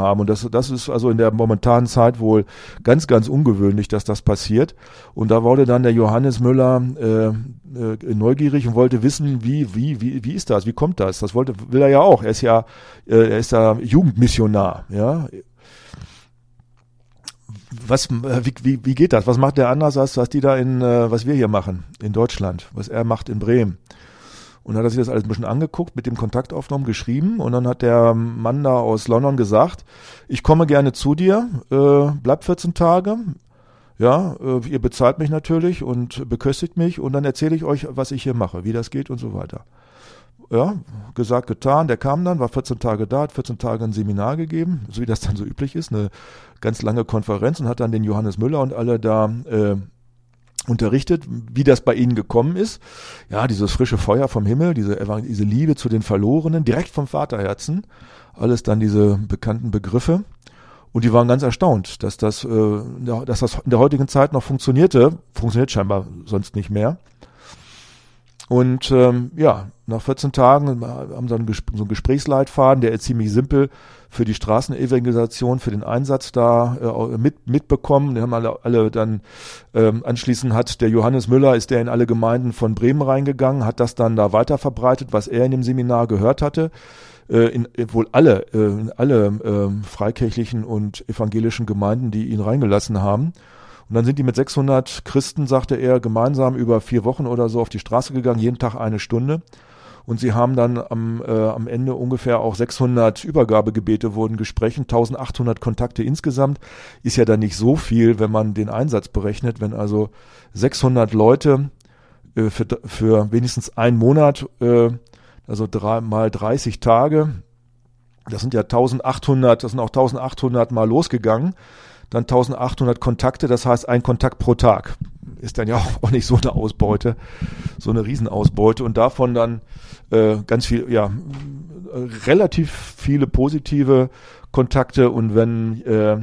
haben. Und das ist also in der momentanen Zeit wohl ganz, ganz ungewöhnlich, dass das passiert. Und da wurde dann der Johannes Müller neugierig und wollte wissen, wie ist das? Wie kommt das? Das will er ja auch. Er ist ja Jugendmissionar, ja. Wie geht das? Was macht der anders als was die da was wir hier machen in Deutschland, was er macht in Bremen? Und dann hat er sich das alles ein bisschen angeguckt, mit dem Kontakt aufgenommen, geschrieben, und dann hat der Mann da aus London gesagt, ich komme gerne zu dir, bleib 14 Tage, ja, ihr bezahlt mich natürlich und beköstigt mich, und dann erzähle ich euch, was ich hier mache, wie das geht und so weiter. Ja, gesagt, getan, der kam dann, war 14 Tage da, hat 14 Tage ein Seminar gegeben, so wie das dann so üblich ist, eine ganz lange Konferenz, und hat dann den Johannes Müller und alle da unterrichtet, wie das bei ihnen gekommen ist. Ja, dieses frische Feuer vom Himmel, diese Liebe zu den Verlorenen, direkt vom Vaterherzen, alles dann diese bekannten Begriffe. Und die waren ganz erstaunt, dass das in der heutigen Zeit noch funktioniert scheinbar sonst nicht mehr. Und nach 14 Tagen haben sie so einen Gesprächsleitfaden, der ist ziemlich simpel für die Straßenevangelisation, für den Einsatz da mitbekommen. Die haben alle dann anschließend hat der Johannes Müller, ist der in alle Gemeinden von Bremen reingegangen, hat das dann da weiter verbreitet, was er in dem Seminar gehört hatte. In alle freikirchlichen und evangelischen Gemeinden, die ihn reingelassen haben. Und dann sind die mit 600 Christen, sagte er, gemeinsam über 4 Wochen oder so auf die Straße gegangen, jeden Tag 1 Stunde. Und sie haben dann am Ende ungefähr auch 600 Übergabegebete wurden gesprochen, 1800 Kontakte insgesamt. Ist ja dann nicht so viel, wenn man den Einsatz berechnet, wenn also 600 Leute für wenigstens 1 Monat, also 3 mal 30 Tage, das sind ja 1800, das sind auch 1800 Mal losgegangen. Dann 1800 Kontakte, das heißt 1 Kontakt pro Tag. Ist dann ja auch nicht so eine Ausbeute, so eine Riesenausbeute. Und davon dann ganz viel, ja, relativ viele positive Kontakte. Und wenn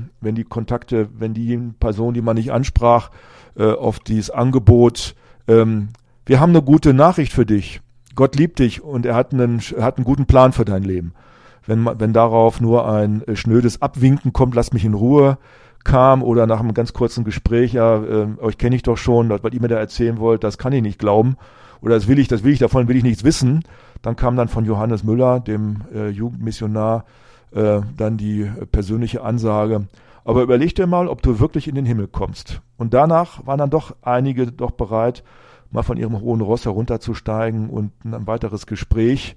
die Person, die man nicht ansprach, auf dieses Angebot, wir haben eine gute Nachricht für dich. Gott liebt dich und er hat einen guten Plan für dein Leben. Wenn darauf nur ein schnödes Abwinken kommt, lass mich in Ruhe, kam, oder nach einem ganz kurzen Gespräch, euch kenne ich doch schon, was ihr mir da erzählen wollt, das kann ich nicht glauben, oder davon will ich nichts wissen, dann kam dann von Johannes Müller, dem Jugendmissionar, dann die persönliche Ansage, aber überleg dir mal, ob du wirklich in den Himmel kommst. Und danach waren dann doch einige doch bereit, mal von ihrem hohen Ross herunterzusteigen und sich auf ein weiteres Gespräch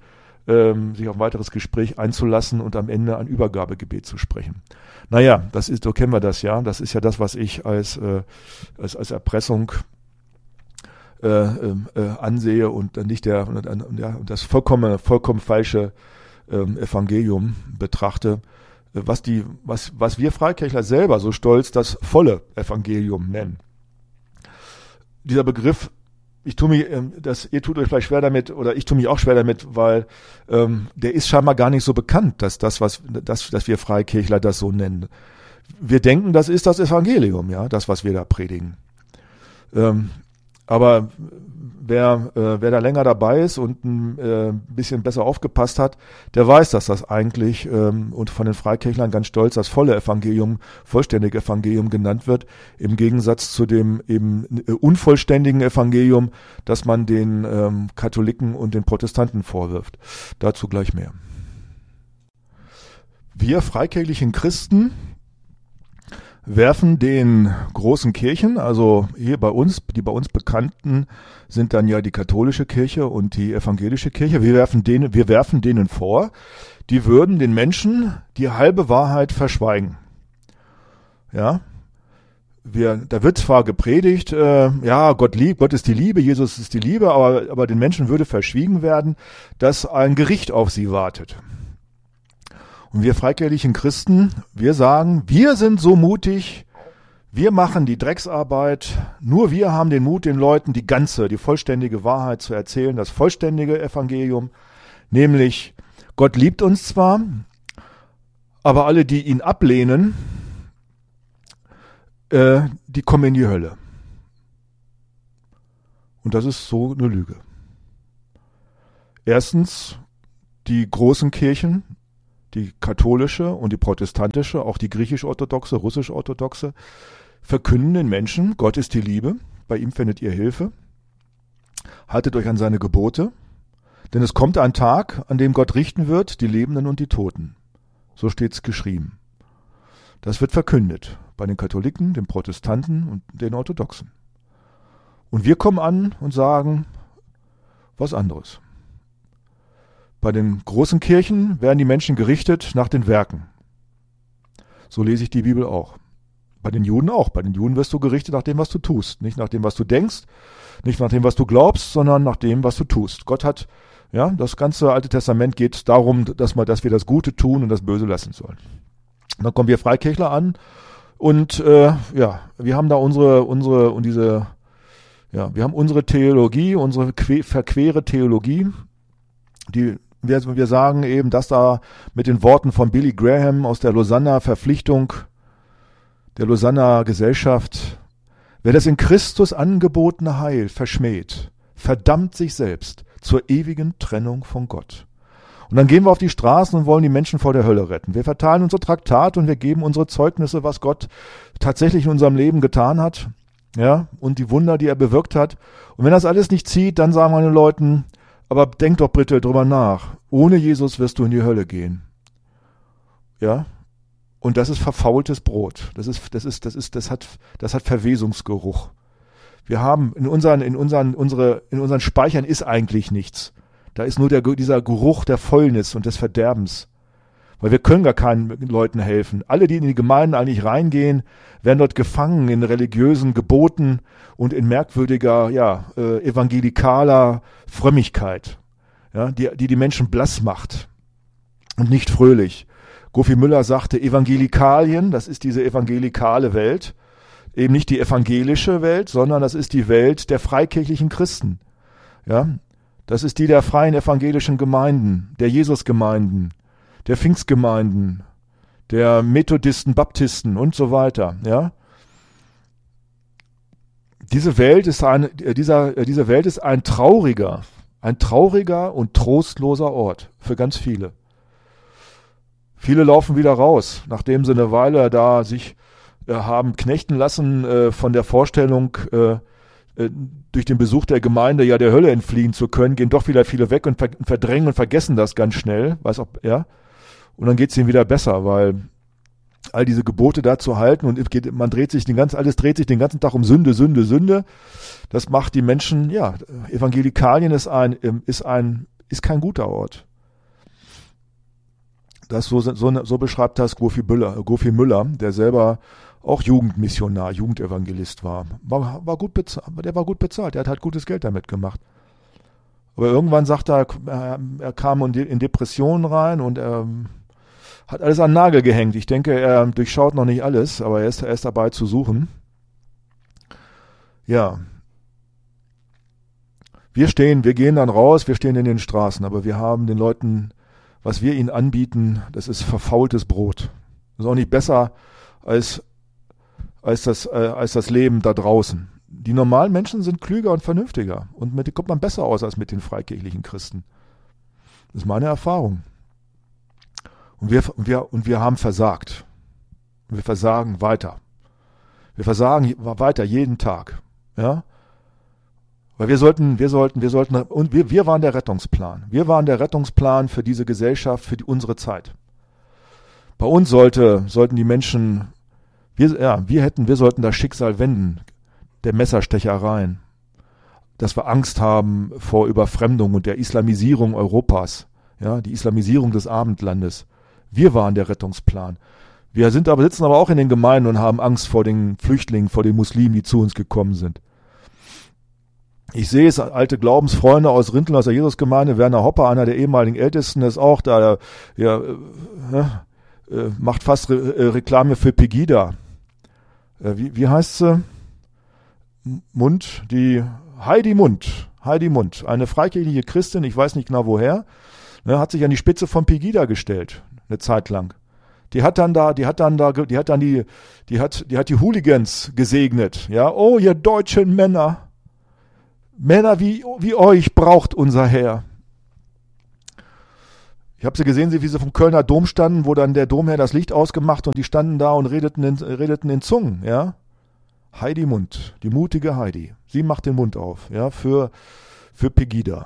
einzulassen und am Ende ein Übergabegebet zu sprechen. Naja, so kennen wir das ja. Das ist ja das, was ich als Erpressung ansehe und nicht das vollkommen falsche Evangelium betrachte, was wir Freikirchler selber so stolz das volle Evangelium nennen. Dieser Begriff, ihr tut euch vielleicht schwer damit, oder ich tue mich auch schwer damit, weil der ist scheinbar gar nicht so bekannt, dass wir Freikirchler das so nennen. Wir denken, das ist das Evangelium, ja, das, was wir da predigen. Aber wer da länger dabei ist und ein bisschen besser aufgepasst hat, der weiß, dass das eigentlich und von den Freikirchlern ganz stolz das volle Evangelium, vollständige Evangelium genannt wird, im Gegensatz zu dem eben unvollständigen Evangelium, das man den Katholiken und den Protestanten vorwirft. Dazu gleich mehr. Wir freikirchlichen Christen werfen den großen Kirchen, also hier die bei uns bekannten sind dann ja die katholische Kirche und die evangelische Kirche, wir werfen denen vor, die würden den Menschen die halbe Wahrheit verschweigen. Ja, da wird zwar gepredigt, Gott ist die Liebe, Jesus ist die Liebe, aber den Menschen würde verschwiegen werden, dass ein Gericht auf sie wartet. Und wir freikirchlichen Christen, wir sagen, wir sind so mutig, wir machen die Drecksarbeit, nur wir haben den Mut, den Leuten die vollständige Wahrheit zu erzählen, das vollständige Evangelium, nämlich Gott liebt uns zwar, aber alle, die ihn ablehnen, die kommen in die Hölle. Und das ist so eine Lüge. Erstens, die großen Kirchen, die katholische und die protestantische, auch die griechisch-orthodoxe, russisch-orthodoxe, verkünden den Menschen, Gott ist die Liebe, bei ihm findet ihr Hilfe. Haltet euch an seine Gebote, denn es kommt ein Tag, an dem Gott richten wird, die Lebenden und die Toten. So steht's geschrieben. Das wird verkündet bei den Katholiken, den Protestanten und den Orthodoxen. Und wir kommen an und sagen was anderes. Bei den großen Kirchen werden die Menschen gerichtet nach den Werken. So lese ich die Bibel auch. Bei den Juden auch. Bei den Juden wirst du gerichtet nach dem, was du tust. Nicht nach dem, was du denkst, nicht nach dem, was du glaubst, sondern nach dem, was du tust. Gott hat, ja, das ganze Alte Testament geht darum, dass wir das Gute tun und das Böse lassen sollen. Und dann kommen wir Freikirchler an und wir haben da unsere Theologie, unsere verquere Theologie, die wir sagen eben, dass da mit den Worten von Billy Graham aus der Lausanner Verpflichtung, der Lausanner Gesellschaft, wer das in Christus angebotene Heil verschmäht, verdammt sich selbst zur ewigen Trennung von Gott. Und dann gehen wir auf die Straßen und wollen die Menschen vor der Hölle retten. Wir verteilen unsere Traktate und wir geben unsere Zeugnisse, was Gott tatsächlich in unserem Leben getan hat, ja, und die Wunder, die er bewirkt hat. Und wenn das alles nicht zieht, dann sagen wir den Leuten, aber denk doch bitte drüber nach. Ohne Jesus wirst du in die Hölle gehen. Ja? Und das ist verfaultes Brot. Das hat Verwesungsgeruch. Wir haben in unseren Speichern ist eigentlich nichts. Da ist nur dieser Geruch der Fäulnis und des Verderbens. Weil wir können gar keinen Leuten helfen. Alle, die in die Gemeinden eigentlich reingehen, werden dort gefangen in religiösen Geboten und in merkwürdiger, evangelikaler Frömmigkeit, ja, die Menschen blass macht und nicht fröhlich. Gofi Müller sagte, Evangelikalien, das ist diese evangelikale Welt, eben nicht die evangelische Welt, sondern das ist die Welt der freikirchlichen Christen. Ja, das ist die der freien evangelischen Gemeinden, der Jesusgemeinden, der Pfingstgemeinden, der Methodisten, Baptisten und so weiter. Ja, diese Welt ist ein trauriger und trostloser Ort für ganz viele. Viele laufen wieder raus, nachdem sie eine Weile da sich haben knechten lassen von der Vorstellung, durch den Besuch der Gemeinde ja der Hölle entfliehen zu können, gehen doch wieder viele weg und verdrängen und vergessen das ganz schnell. Und dann geht es ihnen wieder besser, weil all diese Gebote da zu halten und alles dreht sich den ganzen Tag um Sünde, Sünde, Sünde. Das macht die Menschen, ja, Evangelikalien ist kein guter Ort. So beschreibt das Gofi Müller, der selber auch Jugendmissionar, Jugendevangelist war. Der war gut bezahlt, der hat halt gutes Geld damit gemacht. Aber irgendwann sagt er kam in Depressionen rein und er hat alles an den Nagel gehängt. Ich denke, er durchschaut noch nicht alles, aber er ist dabei zu suchen. Ja. Wir gehen dann raus, wir stehen in den Straßen, aber wir haben den Leuten, was wir ihnen anbieten, das ist verfaultes Brot. Das ist auch nicht besser als das Leben da draußen. Die normalen Menschen sind klüger und vernünftiger und mit denen kommt man besser aus als mit den freikirchlichen Christen. Das ist meine Erfahrung. Und wir haben versagt. Und wir versagen weiter. Wir versagen weiter jeden Tag. Ja? Weil wir waren der Rettungsplan. Wir waren der Rettungsplan für diese Gesellschaft, für unsere Zeit. Bei uns sollten die Menschen, wir sollten das Schicksal wenden, der Messerstechereien, dass wir Angst haben vor Überfremdung und der Islamisierung Europas, ja, die Islamisierung des Abendlandes. Wir waren der Rettungsplan. Wir sitzen aber auch in den Gemeinden und haben Angst vor den Flüchtlingen, vor den Muslimen, die zu uns gekommen sind. Ich sehe es, alte Glaubensfreunde aus Rinteln, aus der Jesusgemeinde, Werner Hopper, einer der ehemaligen Ältesten, ist auch da, macht fast Reklame für Pegida. Wie heißt sie? Heidi Mund, eine freikirchliche Christin, ich weiß nicht genau woher, hat sich an die Spitze von Pegida gestellt, eine Zeit lang. Die hat die Hooligans gesegnet, ja, oh, ihr deutschen Männer wie euch braucht unser Herr. Ich habe sie gesehen, wie sie vom Kölner Dom standen, wo dann der Domherr das Licht ausgemacht und die standen da und redeten in Zungen, ja. Heidi Mund, die mutige Heidi. Sie macht den Mund auf, ja, für Pegida.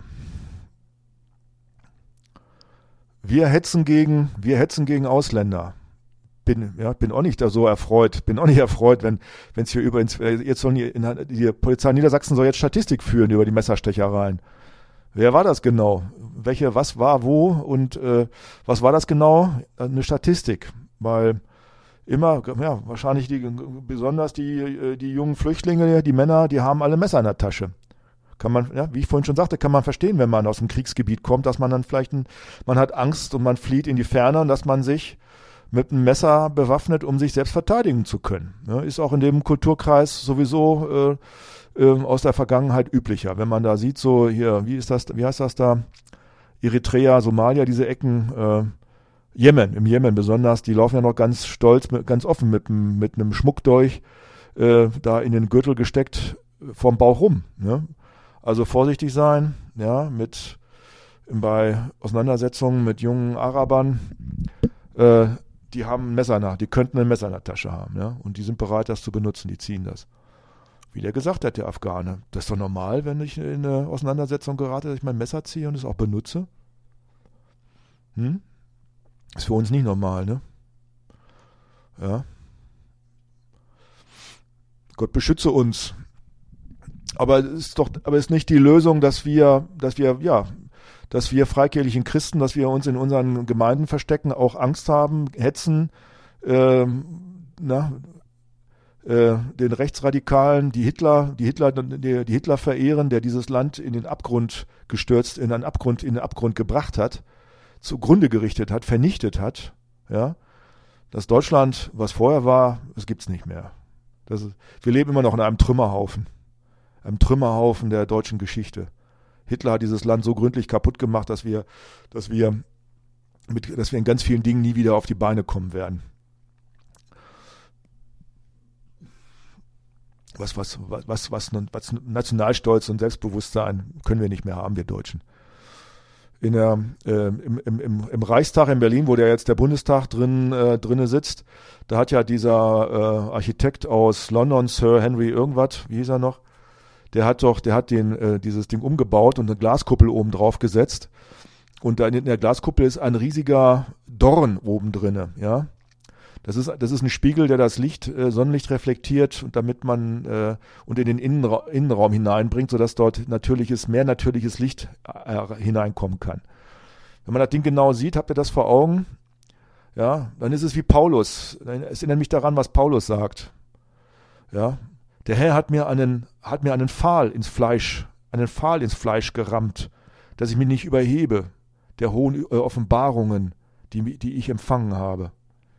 Wir hetzen gegen Ausländer. Bin auch nicht da so erfreut. Bin auch nicht erfreut, wenn es hier jetzt sollen die Polizei Niedersachsen soll jetzt Statistik führen über die Messerstechereien. Wer war das genau? Was war wo und was war das genau? Eine Statistik, weil immer, ja, wahrscheinlich besonders die jungen Flüchtlinge, die Männer, die haben alle Messer in der Tasche. Kann man, ja, wie ich vorhin schon sagte, kann man verstehen, wenn man aus dem Kriegsgebiet kommt, dass man dann vielleicht, man hat Angst und man flieht in die Ferne und dass man sich mit einem Messer bewaffnet, um sich selbst verteidigen zu können. Ja, ist auch in dem Kulturkreis sowieso aus der Vergangenheit üblicher. Wenn man da sieht, so hier, wie heißt das da? Eritrea, Somalia, diese Ecken, im Jemen besonders, die laufen ja noch ganz stolz, ganz offen mit einem Schmuckdolch da in den Gürtel gesteckt vorm Bauch rum. Ne? Also vorsichtig sein, ja, bei Auseinandersetzungen mit jungen Arabern, die haben ein Messer die könnten ein Messer in der Tasche haben, ja, und die sind bereit, das zu benutzen, die ziehen das. Wie der gesagt hat, der Afghane, das ist doch normal, wenn ich in eine Auseinandersetzung gerate, dass ich mein Messer ziehe und es auch benutze. Ist für uns nicht normal, ne? Ja. Gott beschütze uns. Aber es ist nicht die Lösung, dass wir freikirchlichen Christen, dass wir uns in unseren Gemeinden verstecken, auch Angst haben, hetzen, den Rechtsradikalen, die Hitler verehren, der dieses Land in den Abgrund gestürzt, in den Abgrund gebracht hat, zugrunde gerichtet hat, vernichtet hat, ja. Das Deutschland, was vorher war, das gibt's nicht mehr. Wir leben immer noch in einem Trümmerhaufen der deutschen Geschichte. Hitler hat dieses Land so gründlich kaputt gemacht, dass wir in ganz vielen Dingen nie wieder auf die Beine kommen werden. Was Nationalstolz und Selbstbewusstsein können wir nicht mehr haben, wir Deutschen. Im Reichstag in Berlin, wo jetzt der Bundestag drinne sitzt, da hat ja dieser Architekt aus London, Sir Henry irgendwas, wie hieß er noch, der hat dieses Ding umgebaut und eine Glaskuppel oben drauf gesetzt. Und da in der Glaskuppel ist ein riesiger Dorn oben drinne, ja. Das ist ein Spiegel, der das Sonnenlicht reflektiert und damit man und in den Innenraum hineinbringt, sodass dort mehr natürliches Licht hineinkommen kann. Wenn man das Ding genau sieht, habt ihr das vor Augen? Ja, dann ist es wie Paulus. Es erinnert mich daran, was Paulus sagt. Ja, der Herr hat mir einen Pfahl ins Fleisch gerammt, dass ich mich nicht überhebe der hohen Offenbarungen, die ich empfangen habe.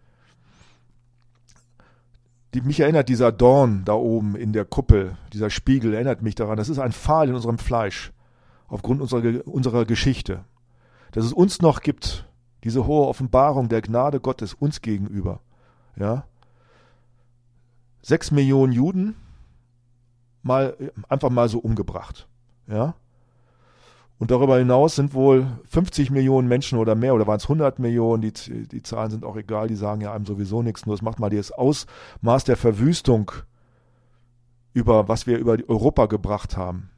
Mich erinnert dieser Dorn da oben in der Kuppel, dieser Spiegel erinnert mich daran, das ist ein Pfahl in unserem Fleisch, aufgrund unserer Geschichte. Dass es uns noch gibt, diese hohe Offenbarung der Gnade Gottes uns gegenüber. Ja? 6 Millionen Juden einfach mal so umgebracht. Ja? Und darüber hinaus sind wohl 50 Millionen Menschen oder mehr, oder waren es 100 Millionen, die Zahlen sind auch egal, die sagen ja einem sowieso nichts, nur es macht mal das Ausmaß der Verwüstung, was wir über Europa gebracht haben.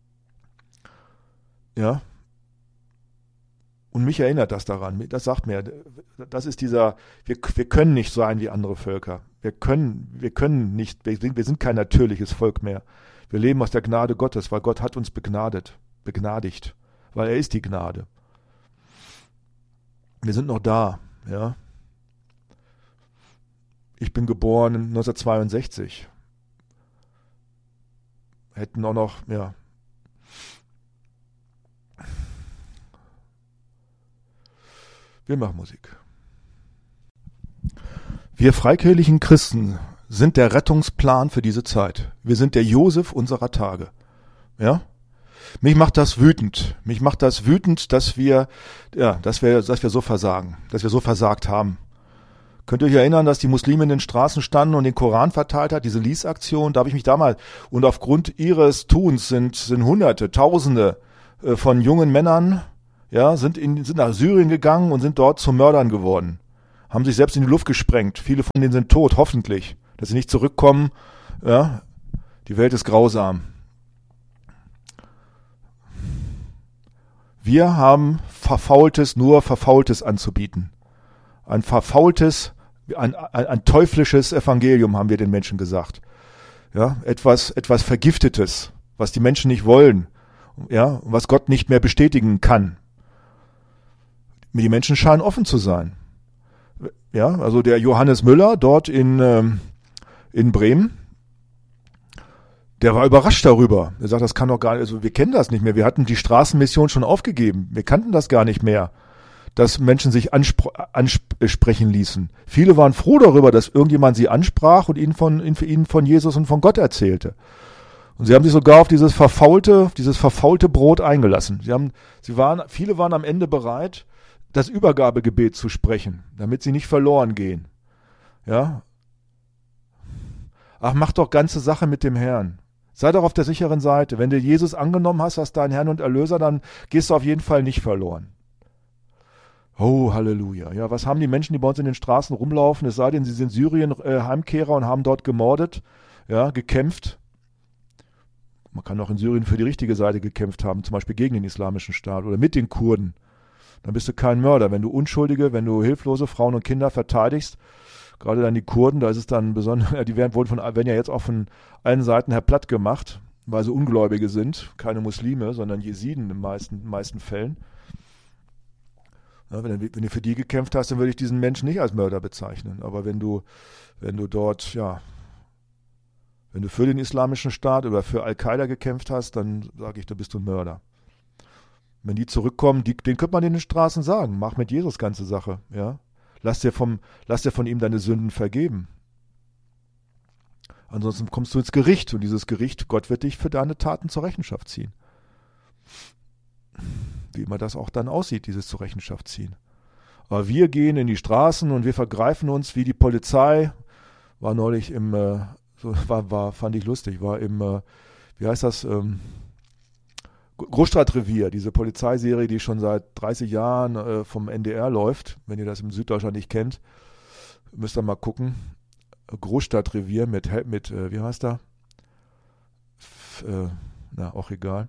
Ja. Und mich erinnert das daran, das sagt mir, das ist wir können nicht sein wie andere Völker. Wir können nicht, wir sind kein natürliches Volk mehr. Wir leben aus der Gnade Gottes, weil Gott hat uns begnadigt, weil er ist die Gnade. Wir sind noch da, ja. Ich bin geboren 1962. Hätten auch noch, ja. Wir machen Musik. Wir freikirchlichen Christen sind der Rettungsplan für diese Zeit. Wir sind der Josef unserer Tage. Ja? Mich macht das wütend. Dass wir so versagen, dass wir so versagt haben. Könnt ihr euch erinnern, dass die Muslime in den Straßen standen und den Koran verteilt hat, diese Liesaktion? Da habe ich mich damals, und aufgrund ihres Tuns sind Hunderte, Tausende von jungen Männern, ja, sind nach Syrien gegangen und sind dort zu Mördern geworden. Haben sich selbst in die Luft gesprengt. Viele von denen sind tot, hoffentlich. Dass sie nicht zurückkommen, ja, die Welt ist grausam. Wir haben nur Verfaultes anzubieten. Ein verfaultes, ein teuflisches Evangelium, haben wir den Menschen gesagt. Ja, etwas Vergiftetes, was die Menschen nicht wollen, ja, was Gott nicht mehr bestätigen kann. Die Menschen scheinen offen zu sein. Ja, also der Johannes Müller dort in Bremen, der war überrascht darüber. Er sagt, das kann doch gar nicht, also wir kennen das nicht mehr. Wir hatten die Straßenmission schon aufgegeben. Wir kannten das gar nicht mehr, dass Menschen sich ansprechen ließen. Viele waren froh darüber, dass irgendjemand sie ansprach und ihnen von Jesus und von Gott erzählte. Und sie haben sich sogar auf dieses verfaulte Brot eingelassen. Viele waren am Ende bereit, das Übergabegebet zu sprechen, damit sie nicht verloren gehen. Ja? Ach, mach doch ganze Sache mit dem Herrn. Sei doch auf der sicheren Seite. Wenn du Jesus angenommen hast als deinen Herrn und Erlöser, dann gehst du auf jeden Fall nicht verloren. Oh, Halleluja. Ja, was haben die Menschen, die bei uns in den Straßen rumlaufen, es sei denn, sie sind Syrien-Heimkehrer und haben dort gemordet, ja, gekämpft. Man kann auch in Syrien für die richtige Seite gekämpft haben, zum Beispiel gegen den islamischen Staat oder mit den Kurden. Dann bist du kein Mörder. Wenn du hilflose Frauen und Kinder verteidigst, gerade dann die Kurden, da ist es dann besonders, die werden ja jetzt auch von allen Seiten her platt gemacht, weil sie Ungläubige sind, keine Muslime, sondern Jesiden in den meisten Fällen. Ja, wenn du für die gekämpft hast, dann würde ich diesen Menschen nicht als Mörder bezeichnen. Aber wenn du dort, ja, wenn du für den islamischen Staat oder für Al-Qaida gekämpft hast, dann sage ich, da bist du ein Mörder. Wenn die zurückkommen, den könnte man in den Straßen sagen, mach mit Jesus ganze Sache, ja. Lass dir von ihm deine Sünden vergeben. Ansonsten kommst du ins Gericht und dieses Gericht, Gott wird dich für deine Taten zur Rechenschaft ziehen. Wie immer das auch dann aussieht, dieses zur Rechenschaft ziehen. Aber wir gehen in die Straßen und wir vergreifen uns wie die Polizei. War neulich fand ich lustig, war im, wie heißt das, Großstadtrevier, diese Polizeiserie, die schon seit 30 Jahren vom NDR läuft. Wenn ihr das in Süddeutschland nicht kennt, müsst ihr mal gucken. Großstadtrevier mit wie heißt er? Auch egal.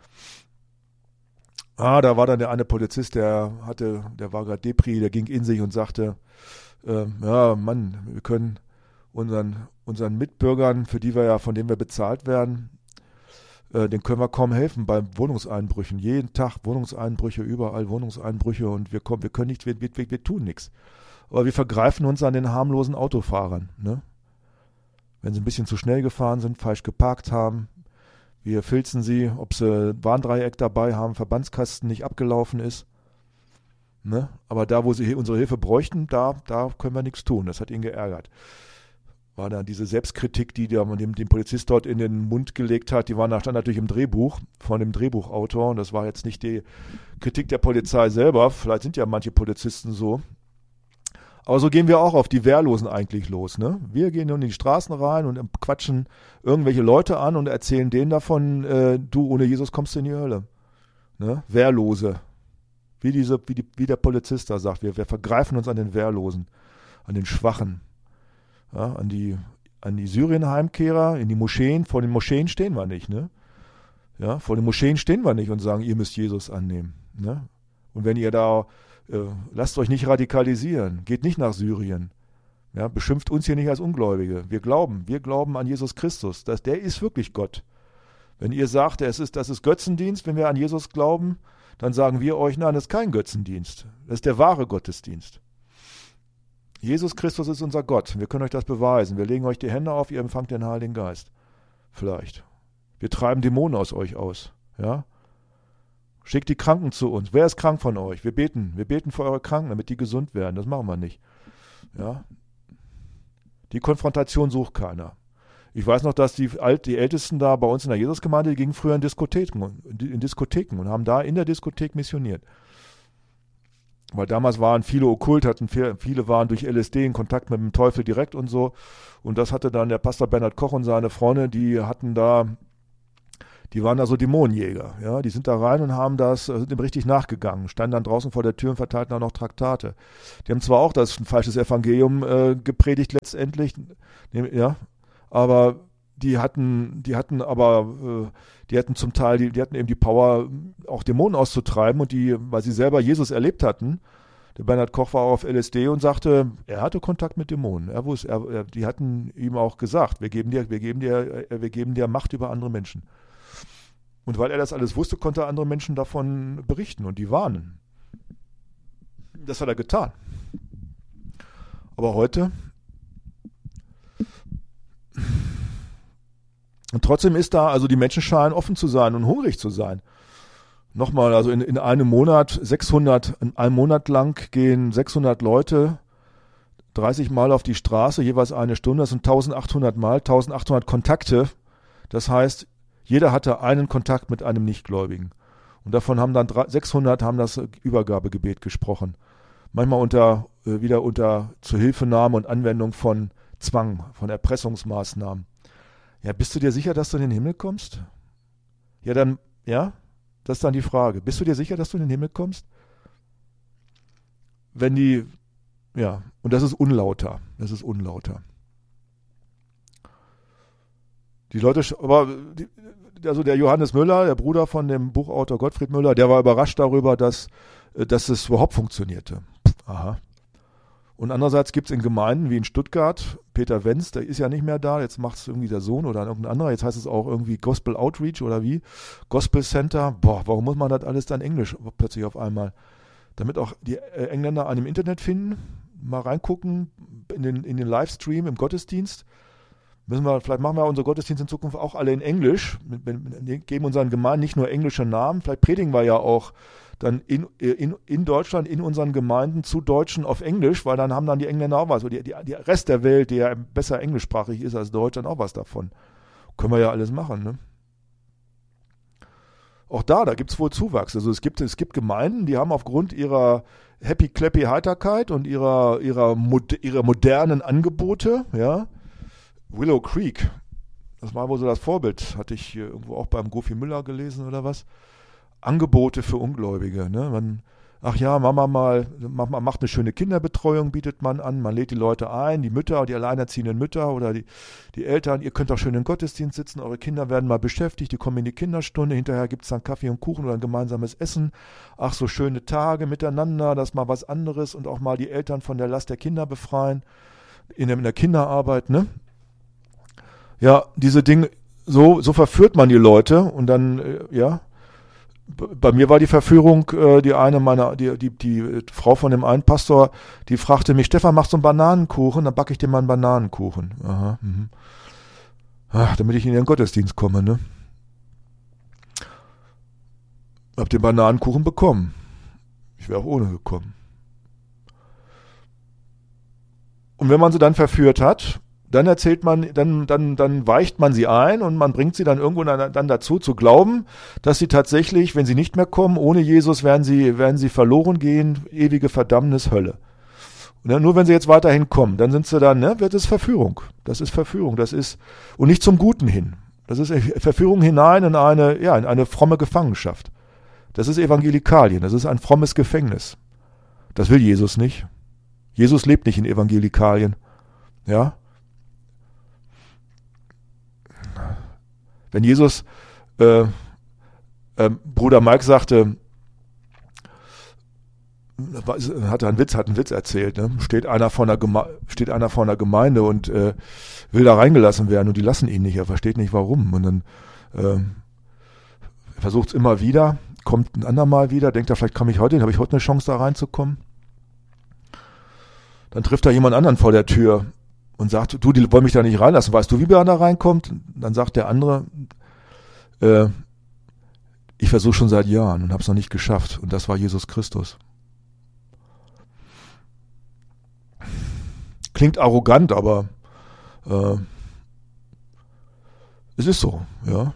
Da war dann der eine Polizist, der war gerade Depri, der ging in sich und sagte, ja Mann, wir können unseren Mitbürgern, von denen wir bezahlt werden, den können wir kaum helfen bei Wohnungseinbrüchen. Jeden Tag Wohnungseinbrüche, überall Wohnungseinbrüche und wir können nichts, wir tun nichts. Aber wir vergreifen uns an den harmlosen Autofahrern. Ne? Wenn sie ein bisschen zu schnell gefahren sind, falsch geparkt haben, wir filzen sie, ob sie Warndreieck dabei haben, Verbandskasten nicht abgelaufen ist. Ne? Aber da, wo sie unsere Hilfe bräuchten, da können wir nichts tun. Das hat ihn geärgert. War dann diese Selbstkritik, die der dem Polizist dort in den Mund gelegt hat, stand natürlich im Drehbuch von dem Drehbuchautor und das war jetzt nicht die Kritik der Polizei selber, vielleicht sind ja manche Polizisten so, aber so gehen wir auch auf die Wehrlosen eigentlich los. Ne? Wir gehen nun in die Straßen rein und quatschen irgendwelche Leute an und erzählen denen davon, du, ohne Jesus kommst du in die Hölle. Ne? Wehrlose. Wie der Polizist da sagt, wir vergreifen uns an den Wehrlosen, an den Schwachen. Ja, an die Syrien-Heimkehrer, in die Moscheen, vor den Moscheen stehen wir nicht, ne? Ja, vor den Moscheen stehen wir nicht und sagen, ihr müsst Jesus annehmen, ne? Und wenn ihr lasst euch nicht radikalisieren, geht nicht nach Syrien, ja, beschimpft uns hier nicht als Ungläubige. Wir glauben an Jesus Christus, der ist wirklich Gott. Wenn ihr sagt, das ist Götzendienst, wenn wir an Jesus glauben, dann sagen wir euch, nein, das ist kein Götzendienst, das ist der wahre Gottesdienst. Jesus Christus ist unser Gott. Wir können euch das beweisen. Wir legen euch die Hände auf, ihr empfangt den Heiligen Geist. Vielleicht. Wir treiben Dämonen aus euch aus. Ja? Schickt die Kranken zu uns. Wer ist krank von euch? Wir beten für eure Kranken, damit die gesund werden. Das machen wir nicht. Ja? Die Konfrontation sucht keiner. Ich weiß noch, dass die Ältesten da bei uns in der Jesusgemeinde, die gingen früher in Diskotheken und haben da in der Diskothek missioniert. Weil damals waren viele okkult, viele waren durch LSD in Kontakt mit dem Teufel direkt und so. Und das hatte dann der Pastor Bernhard Koch und seine Freunde, die Die waren da so Dämonenjäger, ja, die sind da rein und haben sind dem richtig nachgegangen, standen dann draußen vor der Tür und verteilten auch noch Traktate. Die haben zwar auch das ein falsches Evangelium gepredigt letztendlich, ja, aber die hatten zum Teil, die hatten eben die Power, auch Dämonen auszutreiben und weil sie selber Jesus erlebt hatten. Der Bernhard Koch war auch auf LSD und sagte, er hatte Kontakt mit Dämonen. Die hatten ihm auch gesagt, wir geben dir Macht über andere Menschen. Und weil er das alles wusste, konnte er andere Menschen davon berichten und die warnen. Das hat er getan. Aber heute und trotzdem ist da, also die Menschen scheinen offen zu sein und hungrig zu sein. Nochmal, also in einem Monat, in einem Monat lang gehen 600 Leute 30 Mal auf die Straße, jeweils eine Stunde, das sind 1800 Mal, 1800 Kontakte. Das heißt, jeder hatte einen Kontakt mit einem Nichtgläubigen. Und davon haben dann 600 haben das Übergabegebet gesprochen. Manchmal wieder unter Zuhilfenahme und Anwendung von Zwang, von Erpressungsmaßnahmen. Ja, bist du dir sicher, dass du in den Himmel kommst? Ja, dann, ja, das ist dann die Frage. Bist du dir sicher, dass du in den Himmel kommst? Und das ist unlauter. Die Leute, also der Johannes Müller, der Bruder von dem Buchautor Gottfried Müller, der war überrascht darüber, dass es überhaupt funktionierte. Aha. Und andererseits gibt es in Gemeinden wie in Stuttgart, Peter Wenz, der ist ja nicht mehr da, jetzt macht es irgendwie der Sohn oder irgendein anderer, jetzt heißt es auch irgendwie Gospel Outreach oder wie, Gospel Center. Warum muss man das alles dann Englisch plötzlich auf einmal? Damit auch die Engländer einen im Internet finden, mal reingucken in den Livestream im Gottesdienst. Vielleicht machen wir unsere Gottesdienste in Zukunft auch alle in Englisch, geben unseren Gemeinden nicht nur englische Namen, vielleicht predigen wir ja auch dann in Deutschland, in unseren Gemeinden zu Deutschen auf Englisch, weil dann haben dann die Engländer auch was. Der Rest der Welt, der besser englischsprachig ist als Deutsch, dann auch was davon. Können wir ja alles machen, ne? Auch da gibt es wohl Zuwachs. Also es gibt Gemeinden, die haben aufgrund ihrer happy-clappy Heiterkeit und ihrer modernen Angebote, ja, Willow Creek, das war wohl so das Vorbild, hatte ich irgendwo auch beim Gofi Müller gelesen oder was. Angebote für Ungläubige. Ne? Mama macht eine schöne Kinderbetreuung, bietet man an. Man lädt die Leute ein, die Mütter, die alleinerziehenden Mütter oder die Eltern. Ihr könnt auch schön im Gottesdienst sitzen, eure Kinder werden mal beschäftigt, die kommen in die Kinderstunde. Hinterher gibt es dann Kaffee und Kuchen oder ein gemeinsames Essen. Ach, so schöne Tage miteinander, das ist mal was anderes und auch mal die Eltern von der Last der Kinder befreien. In der Kinderarbeit, ne? Ja, diese Dinge, so verführt man die Leute und dann, bei mir war die Verführung, die Frau von dem einen Pastor, die fragte mich, Stefan, machst du einen Bananenkuchen? Dann backe ich dir mal einen Bananenkuchen. Aha, damit ich in den Gottesdienst komme, ne? Hab den Bananenkuchen bekommen. Ich wäre auch ohne gekommen. Und wenn man sie dann verführt hat, dann erzählt man, dann weicht man sie ein und man bringt sie dann irgendwo dann dazu zu glauben, dass sie tatsächlich, wenn sie nicht mehr kommen, ohne Jesus werden sie verloren gehen, ewige Verdammnis, Hölle. Und nur wenn sie jetzt weiterhin kommen, dann sind sie dann, wird es Verführung. Das ist Verführung, und nicht zum Guten hin. Das ist Verführung hinein in eine fromme Gefangenschaft. Das ist Evangelikalien, das ist ein frommes Gefängnis. Das will Jesus nicht. Jesus lebt nicht in Evangelikalien. Ja? Wenn Jesus, Bruder Mike sagte, hat einen Witz erzählt, ne? Steht einer vor einer Gemeinde und will da reingelassen werden und die lassen ihn nicht, er versteht nicht warum. Und dann versucht es immer wieder, kommt ein andermal wieder, denkt er, vielleicht habe ich heute eine Chance da reinzukommen. Dann trifft er jemand anderen vor der Tür und sagt, du, die wollen mich da nicht reinlassen. Weißt du, wie man da reinkommt? Dann sagt der andere, ich versuche schon seit Jahren und habe es noch nicht geschafft. Und das war Jesus Christus. Klingt arrogant, aber es ist so, ja.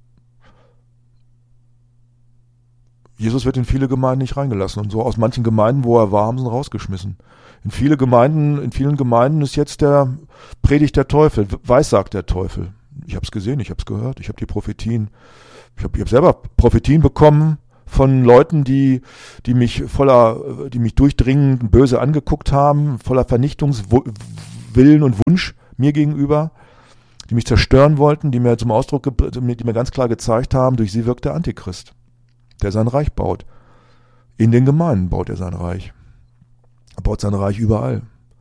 Jesus wird in viele Gemeinden nicht reingelassen. Und so aus manchen Gemeinden, wo er war, haben sie ihn rausgeschmissen. In vielen Gemeinden ist jetzt predigt der Teufel, weissagt der Teufel. Ich habe es gesehen, ich habe es gehört, ich habe die Prophetien, ich hab selber Prophetien bekommen von Leuten, die mich durchdringend böse angeguckt haben, voller Vernichtungswillen und Wunsch mir gegenüber, die mich zerstören wollten, die mir die mir ganz klar gezeigt haben, durch sie wirkt der Antichrist, der sein Reich baut. In den Gemeinden baut er sein Reich. Er baut sein Reich überall.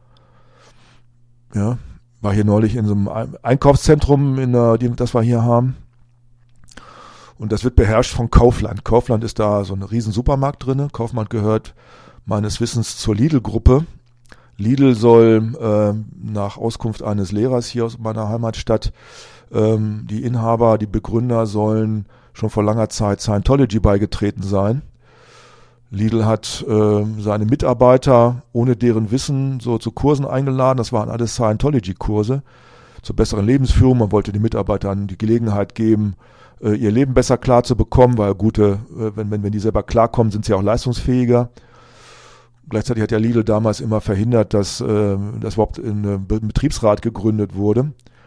Ja, war hier neulich in so einem Einkaufszentrum, das wir hier haben. Und das wird beherrscht von Kaufland. Kaufland ist da so ein riesen Supermarkt drin. Kaufland gehört meines Wissens zur Lidl-Gruppe. Lidl soll nach Auskunft eines Lehrers hier aus meiner Heimatstadt, die Inhaber, die Begründer sollen schon vor langer Zeit Scientology beigetreten sein. Lidl hat seine Mitarbeiter ohne deren Wissen so zu Kursen eingeladen. Das waren alles Scientology-Kurse zur besseren Lebensführung. Man wollte den Mitarbeitern die Gelegenheit geben, ihr Leben besser klar zu bekommen, weil wenn die selber klarkommen, sind sie auch leistungsfähiger. Gleichzeitig hat ja Lidl damals immer verhindert, dass überhaupt ein Betriebsrat gegründet wurde.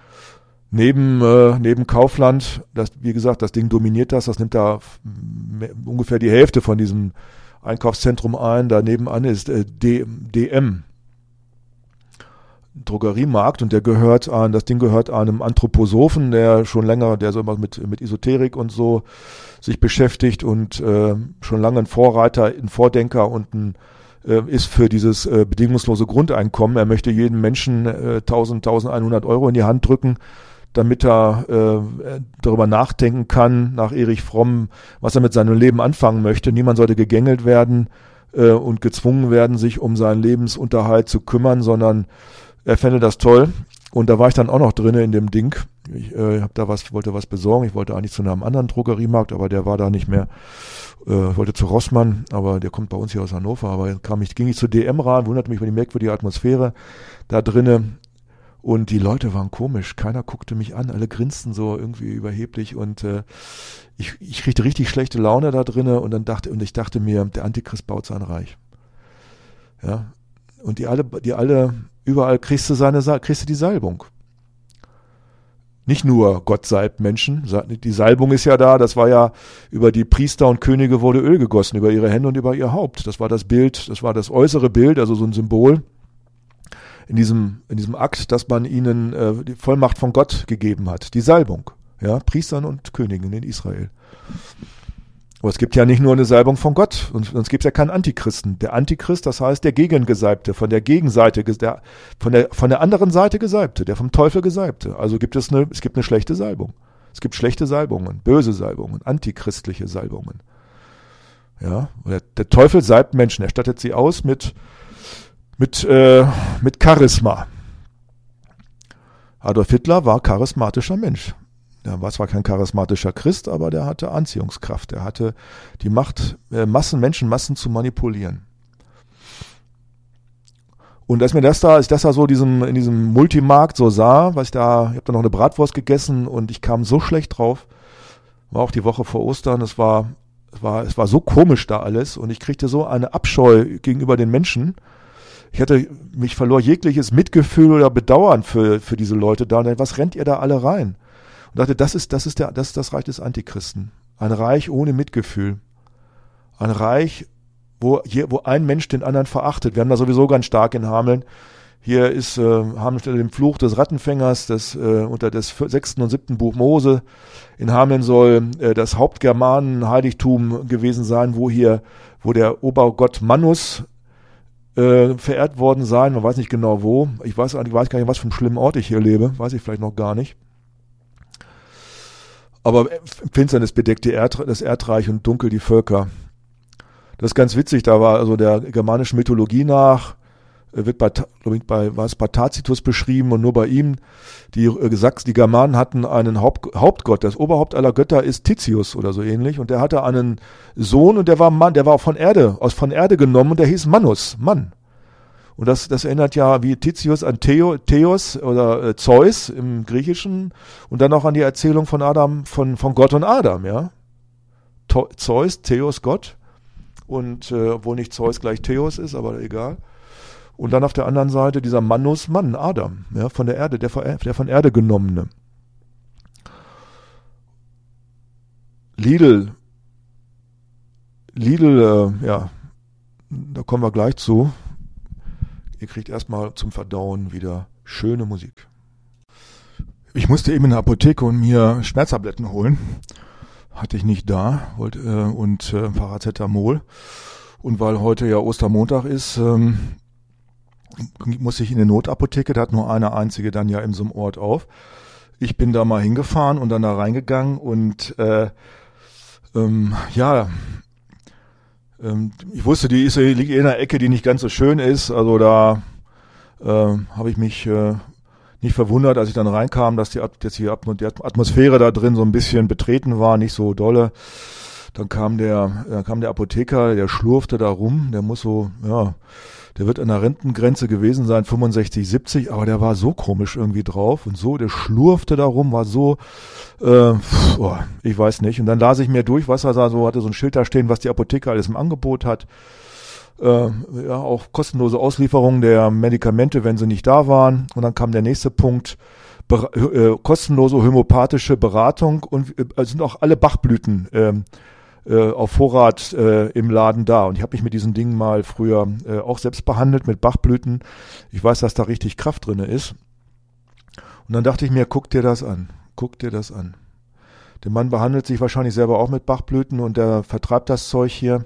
Neben Kaufland, wie gesagt, das Ding dominiert das nimmt da ungefähr die Hälfte von diesem Einkaufszentrum ein. Daneben an ist DM, Drogeriemarkt, und das Ding gehört einem Anthroposophen, der schon länger, der so immer mit Esoterik und so sich beschäftigt und schon lange ein Vorreiter, ein Vordenker und ist für dieses bedingungslose Grundeinkommen. Er möchte jedem Menschen 1.100 Euro in die Hand drücken, damit er darüber nachdenken kann, nach Erich Fromm, was er mit seinem Leben anfangen möchte. Niemand sollte gegängelt werden und gezwungen werden, sich um seinen Lebensunterhalt zu kümmern, sondern er fände das toll. Und da war ich dann auch noch drin in dem Ding. Ich wollte was besorgen. Ich wollte eigentlich zu einem anderen Drogeriemarkt, aber der war da nicht mehr. Ich wollte zu Rossmann, aber der kommt bei uns hier aus Hannover. Aber ging ich zu DM rein, wunderte mich über die merkwürdige Atmosphäre da drinnen. Und die Leute waren komisch. Keiner guckte mich an. Alle grinsten so irgendwie überheblich. Und ich kriegte richtig schlechte Laune da drinnen. Und ich dachte mir, der Antichrist baut sein Reich. Ja. Und die alle, überall kriegst du die Salbung. Nicht nur Gott salbt Menschen. Die Salbung ist ja da. Das war ja, über die Priester und Könige wurde Öl gegossen, über ihre Hände und über ihr Haupt. Das war das Bild, das war das äußere Bild, also so ein Symbol in diesem Akt, dass man ihnen die Vollmacht von Gott gegeben hat. Die Salbung, ja, Priestern und Königen in Israel. Aber es gibt ja nicht nur eine Salbung von Gott, und sonst gibt es ja keinen Antichristen. Der Antichrist, das heißt der Gegengesalbte, von der Gegenseite, von der anderen Seite Gesalbte, der vom Teufel Gesalbte. Also es gibt eine schlechte Salbung. Es gibt schlechte Salbungen, böse Salbungen, antichristliche Salbungen. Ja, der Teufel salbt Menschen, er stattet sie aus mit Charisma. Adolf Hitler war charismatischer Mensch. Er war zwar kein charismatischer Christ, aber der hatte Anziehungskraft. Er hatte die Macht, Menschenmassen zu manipulieren. Und als ich das da so in diesem Multimarkt so sah, ich habe da noch eine Bratwurst gegessen und ich kam so schlecht drauf, war auch die Woche vor Ostern, es war so komisch da alles und ich kriegte so eine Abscheu gegenüber den Menschen. Mich verlor jegliches Mitgefühl oder Bedauern für diese Leute da. Und was rennt ihr da alle rein? Und dachte, das ist das Reich des Antichristen. Ein Reich ohne Mitgefühl. Ein Reich, wo ein Mensch den anderen verachtet. Wir haben da sowieso ganz stark in Hameln. Hier Hameln steht unter dem Fluch des Rattenfängers, unter des 6. und 7. Buch Mose. In Hameln soll das Hauptgermanen-Heiligtum gewesen sein, wo der Obergott Mannus verehrt worden sein. Man weiß nicht genau wo. Ich weiß gar nicht, was für einen schlimmen Ort ich hier lebe. Weiß ich vielleicht noch gar nicht. Aber Finsternis bedeckte das Erdreich und dunkel die Völker. Das ist ganz witzig, da war also der germanischen Mythologie nach, wird bei Tacitus beschrieben und nur bei ihm, die Germanen hatten einen Hauptgott, das Oberhaupt aller Götter ist Titius oder so ähnlich, und der hatte einen Sohn und der war Mann, der war von Erde genommen und der hieß Mannus, Mann. Und das erinnert ja wie Titius an Theos oder Zeus im Griechischen und dann auch an die Erzählung von Adam, von Gott und Adam, ja. Zeus, Theos, Gott, und obwohl nicht Zeus gleich Theos ist, aber egal. Und dann auf der anderen Seite dieser Mannus, Mann, Adam, ja, von der Erde, der von Erde genommene. Lidl, ja, da kommen wir gleich zu. Ihr kriegt erstmal zum Verdauen wieder schöne Musik. Ich musste eben in der Apotheke und mir Schmerztabletten holen. Hatte ich nicht da und Paracetamol. Und weil heute ja Ostermontag ist, musste ich in die Notapotheke. Da hat nur eine einzige dann ja in so einem Ort auf. Ich bin da mal hingefahren und dann da reingegangen und ich wusste, die liegt in einer Ecke, die nicht ganz so schön ist. Also da habe ich mich nicht verwundert, als ich dann reinkam, dass die Atmosphäre da drin so ein bisschen betreten war, nicht so dolle. Dann kam der Apotheker, der schlurfte da rum, der muss so, ja, der wird an der Rentengrenze gewesen sein, 65, 70, aber der war so komisch irgendwie drauf und so, der schlurfte da rum, war so, ich weiß nicht. Und dann las ich mir durch, was er da so, hatte so ein Schild da stehen, was die Apotheke alles im Angebot hat. Ja, auch kostenlose Auslieferung der Medikamente, wenn sie nicht da waren. Und dann kam der nächste Punkt, kostenlose homöopathische Beratung und sind auch alle Bachblüten auf Vorrat im Laden da. Und ich habe mich mit diesen Dingen mal früher auch selbst behandelt, mit Bachblüten. Ich weiß, dass da richtig Kraft drin ist. Und dann dachte ich mir, guck dir das an. Der Mann behandelt sich wahrscheinlich selber auch mit Bachblüten und der vertreibt das Zeug hier.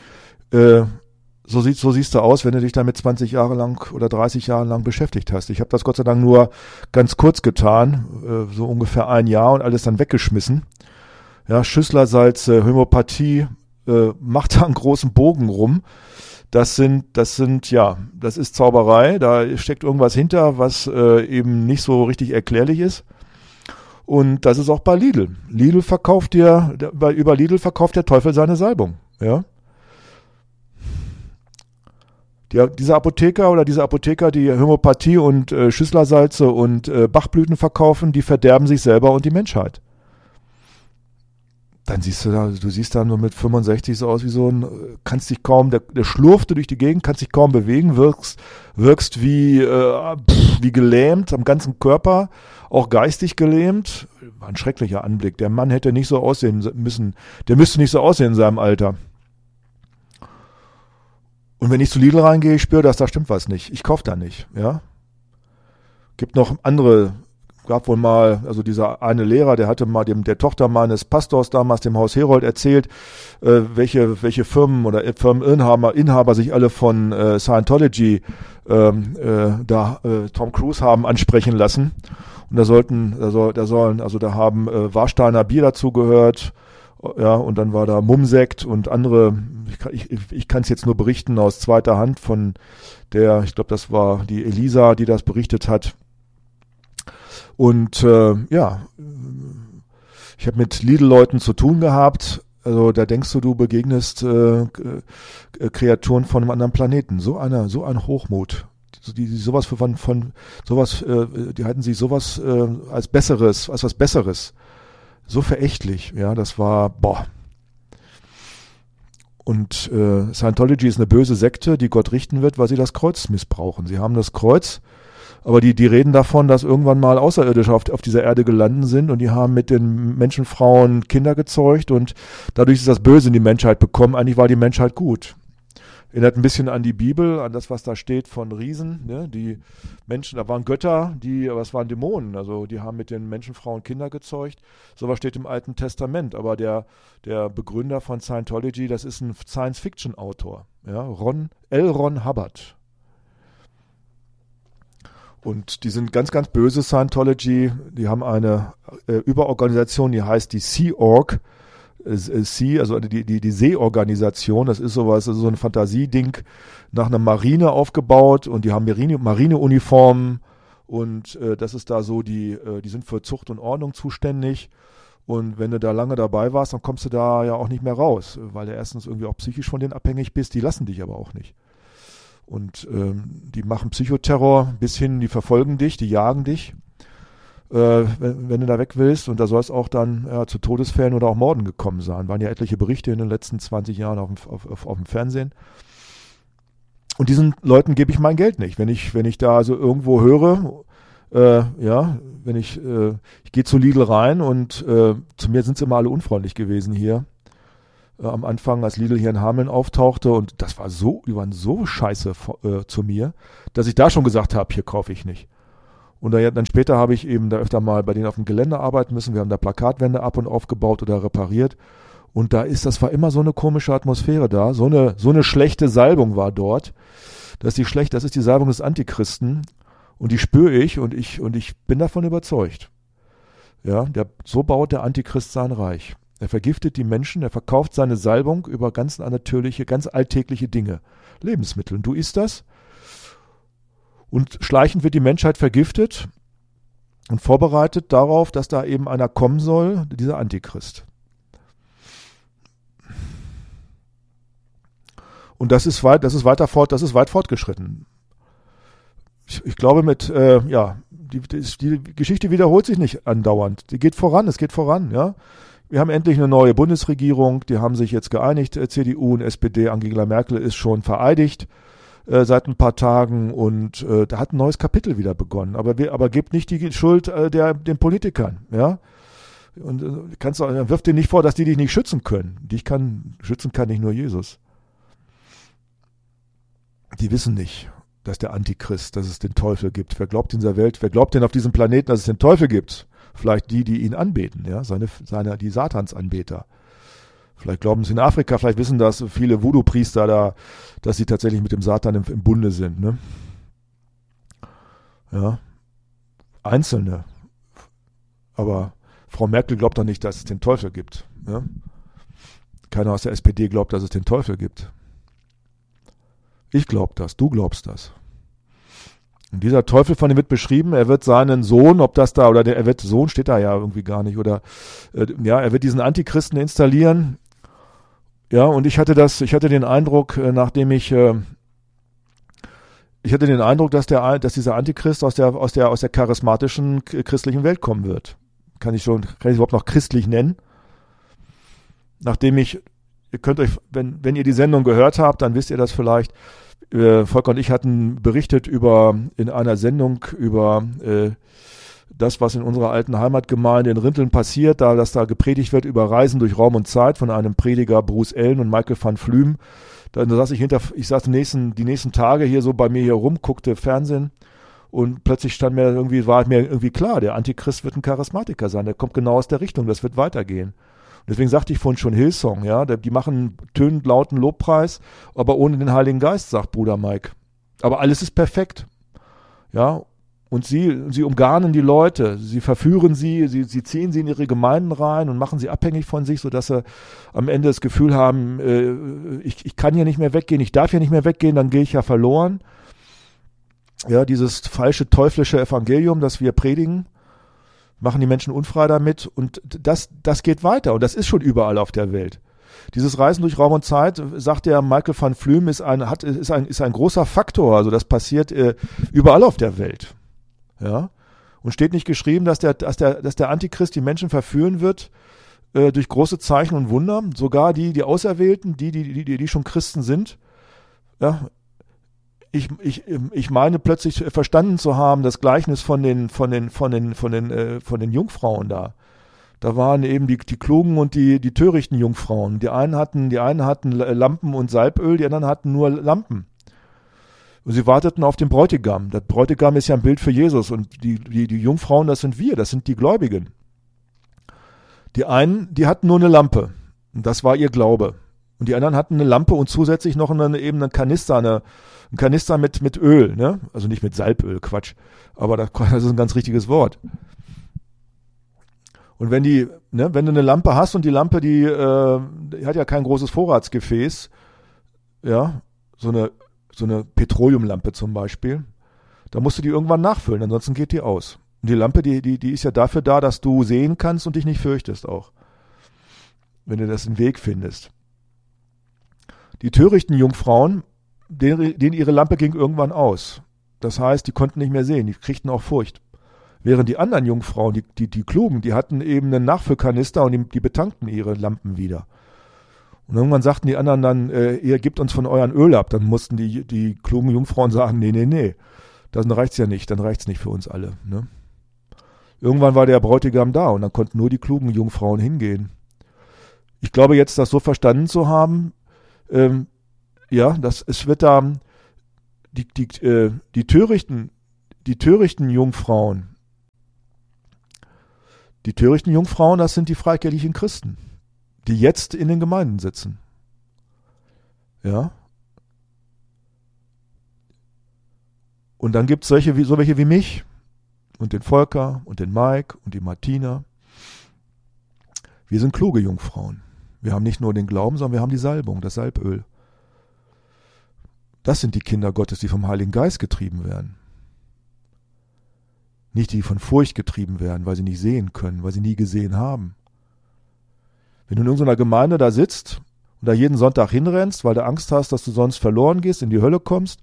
So siehst du aus, wenn du dich damit 20 Jahre lang oder 30 Jahre lang beschäftigt hast. Ich habe das Gott sei Dank nur ganz kurz getan, so ungefähr ein Jahr und alles dann weggeschmissen. Ja, Schüsslersalze, Homöopathie, macht da einen großen Bogen rum. Das ist Zauberei. Da steckt irgendwas hinter, was eben nicht so richtig erklärlich ist. Und das ist auch bei Lidl. Über Lidl verkauft der Teufel seine Salbung. Ja. Dieser Apotheker, die Homöopathie und Schüsslersalze und Bachblüten verkaufen, die verderben sich selber und die Menschheit. Dann siehst du siehst da nur mit 65 so aus wie so ein, kannst dich kaum, der schlurfte durch die Gegend, kannst dich kaum bewegen, wirkst wie gelähmt am ganzen Körper, auch geistig gelähmt. War ein schrecklicher Anblick. Der Mann hätte nicht so aussehen müssen, der müsste nicht so aussehen in seinem Alter. Und wenn ich zu Lidl reingehe, ich spüre, dass da stimmt was nicht. Ich kaufe da nicht, ja. Gab wohl mal, also dieser eine Lehrer, der hatte mal der Tochter meines Pastors damals, dem Haus Herold, erzählt, welche Firmen oder Firmeninhaber sich alle von Scientology Tom Cruise haben ansprechen lassen. Und da haben Warsteiner Bier dazugehört. Ja, und dann war da Mumsekt und andere, ich kann es jetzt nur berichten aus zweiter Hand von ich glaube, das war die Elisa, die das berichtet hat. Und ich habe mit Lidl-Leuten zu tun gehabt. Also da denkst du begegnest Kreaturen von einem anderen Planeten. So ein Hochmut. Die halten sich sowas als was Besseres. So verächtlich, ja, das war, Und Scientology ist eine böse Sekte, die Gott richten wird, weil sie das Kreuz missbrauchen. Sie haben das Kreuz, aber die reden davon, dass irgendwann mal Außerirdische auf dieser Erde gelandet sind und die haben mit den Menschen, Frauen Kinder gezeugt und dadurch ist das Böse in die Menschheit bekommen. Eigentlich war die Menschheit gut. Erinnert ein bisschen an die Bibel, an das, was da steht von Riesen. Ne? Die Menschen, da waren Götter, aber es waren Dämonen. Also die haben mit den Menschen, Frauen, Kinder gezeugt. Sowas steht im Alten Testament. Aber der Begründer von Scientology, das ist ein Science-Fiction-Autor. Ja? L. Ron Hubbard. Und die sind ganz, ganz böse, Scientology. Die haben eine Überorganisation, die heißt die Sea Org. Also die Seeorganisation, das ist sowas, das ist so ein Fantasieding nach einer Marine aufgebaut und die haben Marineuniformen und das ist da so, die sind für Zucht und Ordnung zuständig und wenn du da lange dabei warst, dann kommst du da ja auch nicht mehr raus, weil du erstens irgendwie auch psychisch von denen abhängig bist, die lassen dich aber auch nicht. Und die machen Psychoterror bis hin, die verfolgen dich, die jagen dich. Wenn du da weg willst und da soll es auch dann zu Todesfällen oder auch Morden gekommen sein. Waren ja etliche Berichte in den letzten 20 Jahren auf dem Fernsehen. Und diesen Leuten gebe ich mein Geld nicht. Wenn ich da also irgendwo höre, Ja, wenn ich gehe zu Lidl rein und zu mir sind sie immer alle unfreundlich gewesen hier. Am Anfang, als Lidl hier in Hameln auftauchte und die waren so scheiße zu mir, dass ich da schon gesagt habe, hier kaufe ich nicht. Und dann später habe ich eben da öfter mal bei denen auf dem Gelände arbeiten müssen. Wir haben da Plakatwände ab und aufgebaut oder repariert. Und das war immer so eine komische Atmosphäre da. So eine schlechte Salbung war dort. Das ist die Salbung des Antichristen. Und die spüre ich und ich bin davon überzeugt. Ja, so baut der Antichrist sein Reich. Er vergiftet die Menschen, er verkauft seine Salbung über ganz natürliche, ganz alltägliche Dinge. Lebensmittel. Und du isst das. Und schleichend wird die Menschheit vergiftet und vorbereitet darauf, dass da eben einer kommen soll, dieser Antichrist. Und das ist weit fortgeschritten. Ich glaube die Geschichte wiederholt sich nicht andauernd. Es geht voran, ja. Wir haben endlich eine neue Bundesregierung, die haben sich jetzt geeinigt, CDU und SPD, Angela Merkel ist schon vereidigt seit ein paar Tagen und da hat ein neues Kapitel wieder begonnen. Aber gebt nicht die Schuld den Politikern, ja. Und wirf dir nicht vor, dass die dich nicht schützen können. Schützen kann nicht nur Jesus. Die wissen nicht, dass der Antichrist, dass es den Teufel gibt. Wer glaubt in dieser Welt, wer glaubt denn auf diesem Planeten, dass es den Teufel gibt? Vielleicht die ihn anbeten, ja, die Satansanbeter. Vielleicht glauben sie in Afrika, vielleicht wissen das viele Voodoo-Priester da, dass sie tatsächlich mit dem Satan im Bunde sind, ne? Ja. Einzelne. Aber Frau Merkel glaubt doch nicht, dass es den Teufel gibt, ja? Keiner aus der SPD glaubt, dass es den Teufel gibt. Ich glaube das, du glaubst das. Und dieser Teufel von ihm wird beschrieben, er wird seinen Sohn, Sohn steht da ja irgendwie gar nicht, er wird diesen Antichristen installieren. Ja, und ich hatte den Eindruck, dass dieser Antichrist aus der charismatischen christlichen Welt kommen wird. Kann ich überhaupt noch christlich nennen? Ihr könnt euch, wenn ihr die Sendung gehört habt, dann wisst ihr das vielleicht. Volker und ich hatten berichtet in einer Sendung über das, was in unserer alten Heimatgemeinde in Rinteln passiert, dass da gepredigt wird über Reisen durch Raum und Zeit von einem Prediger Bruce Ellen und Michael van Flüm. Da saß ich die nächsten Tage hier so bei mir hier rum, guckte Fernsehen und plötzlich war mir irgendwie klar, der Antichrist wird ein Charismatiker sein, der kommt genau aus der Richtung, das wird weitergehen. Deswegen sagte ich vorhin schon Hillsong, ja, die machen tönend lauten Lobpreis, aber ohne den Heiligen Geist, sagt Bruder Mike. Aber alles ist perfekt, ja, und sie umgarnen die Leute, sie verführen sie ziehen sie in ihre Gemeinden rein und machen sie abhängig von sich, sodass sie am Ende das Gefühl haben, ich kann hier nicht mehr weggehen, ich darf hier nicht mehr weggehen, dann gehe ich ja verloren. Ja, dieses falsche teuflische Evangelium, das wir predigen, machen die Menschen unfrei damit und das geht weiter und das ist schon überall auf der Welt. Dieses Reisen durch Raum und Zeit, sagt der Michael van Flüm, ist ein großer Faktor, also das passiert überall auf der Welt. Ja? Und steht nicht geschrieben, dass der Antichrist die Menschen verführen wird durch große Zeichen und Wunder, sogar die Auserwählten, die schon Christen sind. Ja, ich meine plötzlich verstanden zu haben, das Gleichnis von den Jungfrauen da. Da waren eben die klugen und die törichten Jungfrauen. Die einen hatten Lampen und Salböl, die anderen hatten nur Lampen. Und sie warteten auf den Bräutigam. Der Bräutigam ist ja ein Bild für Jesus und die Jungfrauen, das sind wir, das sind die Gläubigen. Die einen, die hatten nur eine Lampe. Und das war ihr Glaube. Und die anderen hatten eine Lampe und zusätzlich noch einen Kanister, ein Kanister mit Öl, ne? Also nicht mit Salböl, Quatsch. Aber das ist ein ganz richtiges Wort. Und wenn du eine Lampe hast und die Lampe, die hat ja kein großes Vorratsgefäß, ja, so eine Petroleumlampe zum Beispiel, da musst du die irgendwann nachfüllen, ansonsten geht die aus. Und die Lampe, die ist ja dafür da, dass du sehen kannst und dich nicht fürchtest auch. Wenn du das einen Weg findest. Die törichten Jungfrauen, denen ihre Lampe ging irgendwann aus. Das heißt, die konnten nicht mehr sehen, die kriegten auch Furcht. Während die anderen Jungfrauen, die Klugen, die hatten eben einen Nachfüllkanister und die betankten ihre Lampen wieder. Und irgendwann sagten die anderen dann, ihr gebt uns von euren Öl ab. Dann mussten die klugen Jungfrauen sagen, nee, Dann reicht's ja nicht, dann reicht's nicht für uns alle. Ne? Irgendwann war der Bräutigam da und dann konnten nur die klugen Jungfrauen hingehen. Ich glaube jetzt, das so verstanden zu haben, es wird da die törichten Jungfrauen, das sind die freikirchlichen Christen, die jetzt in den Gemeinden sitzen. Ja. Und dann gibt es welche wie mich und den Volker und den Mike und die Martina. Wir sind kluge Jungfrauen. Wir haben nicht nur den Glauben, sondern wir haben die Salbung, das Salböl. Das sind die Kinder Gottes, die vom Heiligen Geist getrieben werden. Nicht die von Furcht getrieben werden, weil sie nicht sehen können, weil sie nie gesehen haben. Wenn du in irgendeiner Gemeinde da sitzt und da jeden Sonntag hinrennst, weil du Angst hast, dass du sonst verloren gehst, in die Hölle kommst,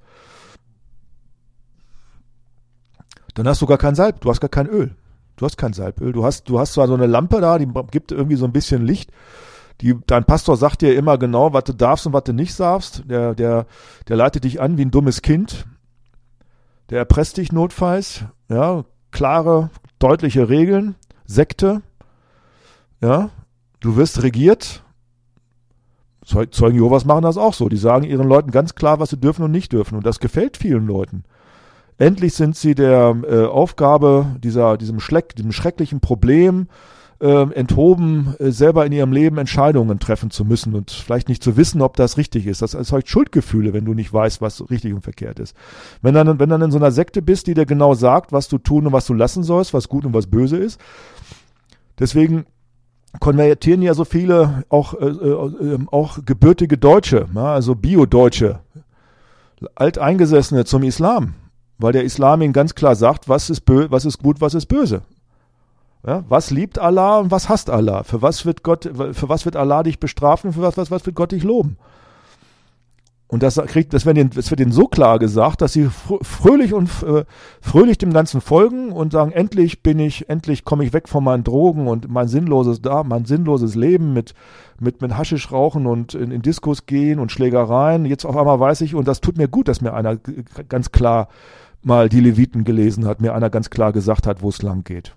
dann hast du gar kein Salb, du hast gar kein Öl. Du hast kein Salböl. Du hast zwar so eine Lampe da, die gibt irgendwie so ein bisschen Licht. Dein Pastor sagt dir immer genau, was du darfst und was du nicht darfst. Der leitet dich an wie ein dummes Kind. Der erpresst dich notfalls. Ja, klare, deutliche Regeln. Sekte. Ja, du wirst regiert. Zeugen Jehovas machen das auch so. Die sagen ihren Leuten ganz klar, was sie dürfen und nicht dürfen. Und das gefällt vielen Leuten. Endlich sind sie der Aufgabe, diesem schrecklichen Problem enthoben, selber in ihrem Leben Entscheidungen treffen zu müssen und vielleicht nicht zu wissen, ob das richtig ist. Das erzeugt Schuldgefühle, wenn du nicht weißt, was richtig und verkehrt ist. Wenn dann in so einer Sekte bist, die dir genau sagt, was du tun und was du lassen sollst, was gut und was böse ist. Deswegen konvertieren ja so viele auch gebürtige Deutsche, also Bio-Deutsche, Alteingesessene zum Islam. Weil der Islam ihnen ganz klar sagt, was ist gut, was ist böse. Ja, was liebt Allah und was hasst Allah? Für was wird Allah dich bestrafen und für was wird Gott dich loben? Und das wird ihnen so klar gesagt, dass sie fröhlich dem Ganzen folgen und sagen, endlich komme ich weg von meinen Drogen und mein sinnloses Leben mit Haschisch rauchen und in Diskos gehen und Schlägereien. Jetzt auf einmal weiß ich, und das tut mir gut, dass mir einer ganz klar mal die Leviten gelesen hat, mir einer ganz klar gesagt hat, wo es lang geht.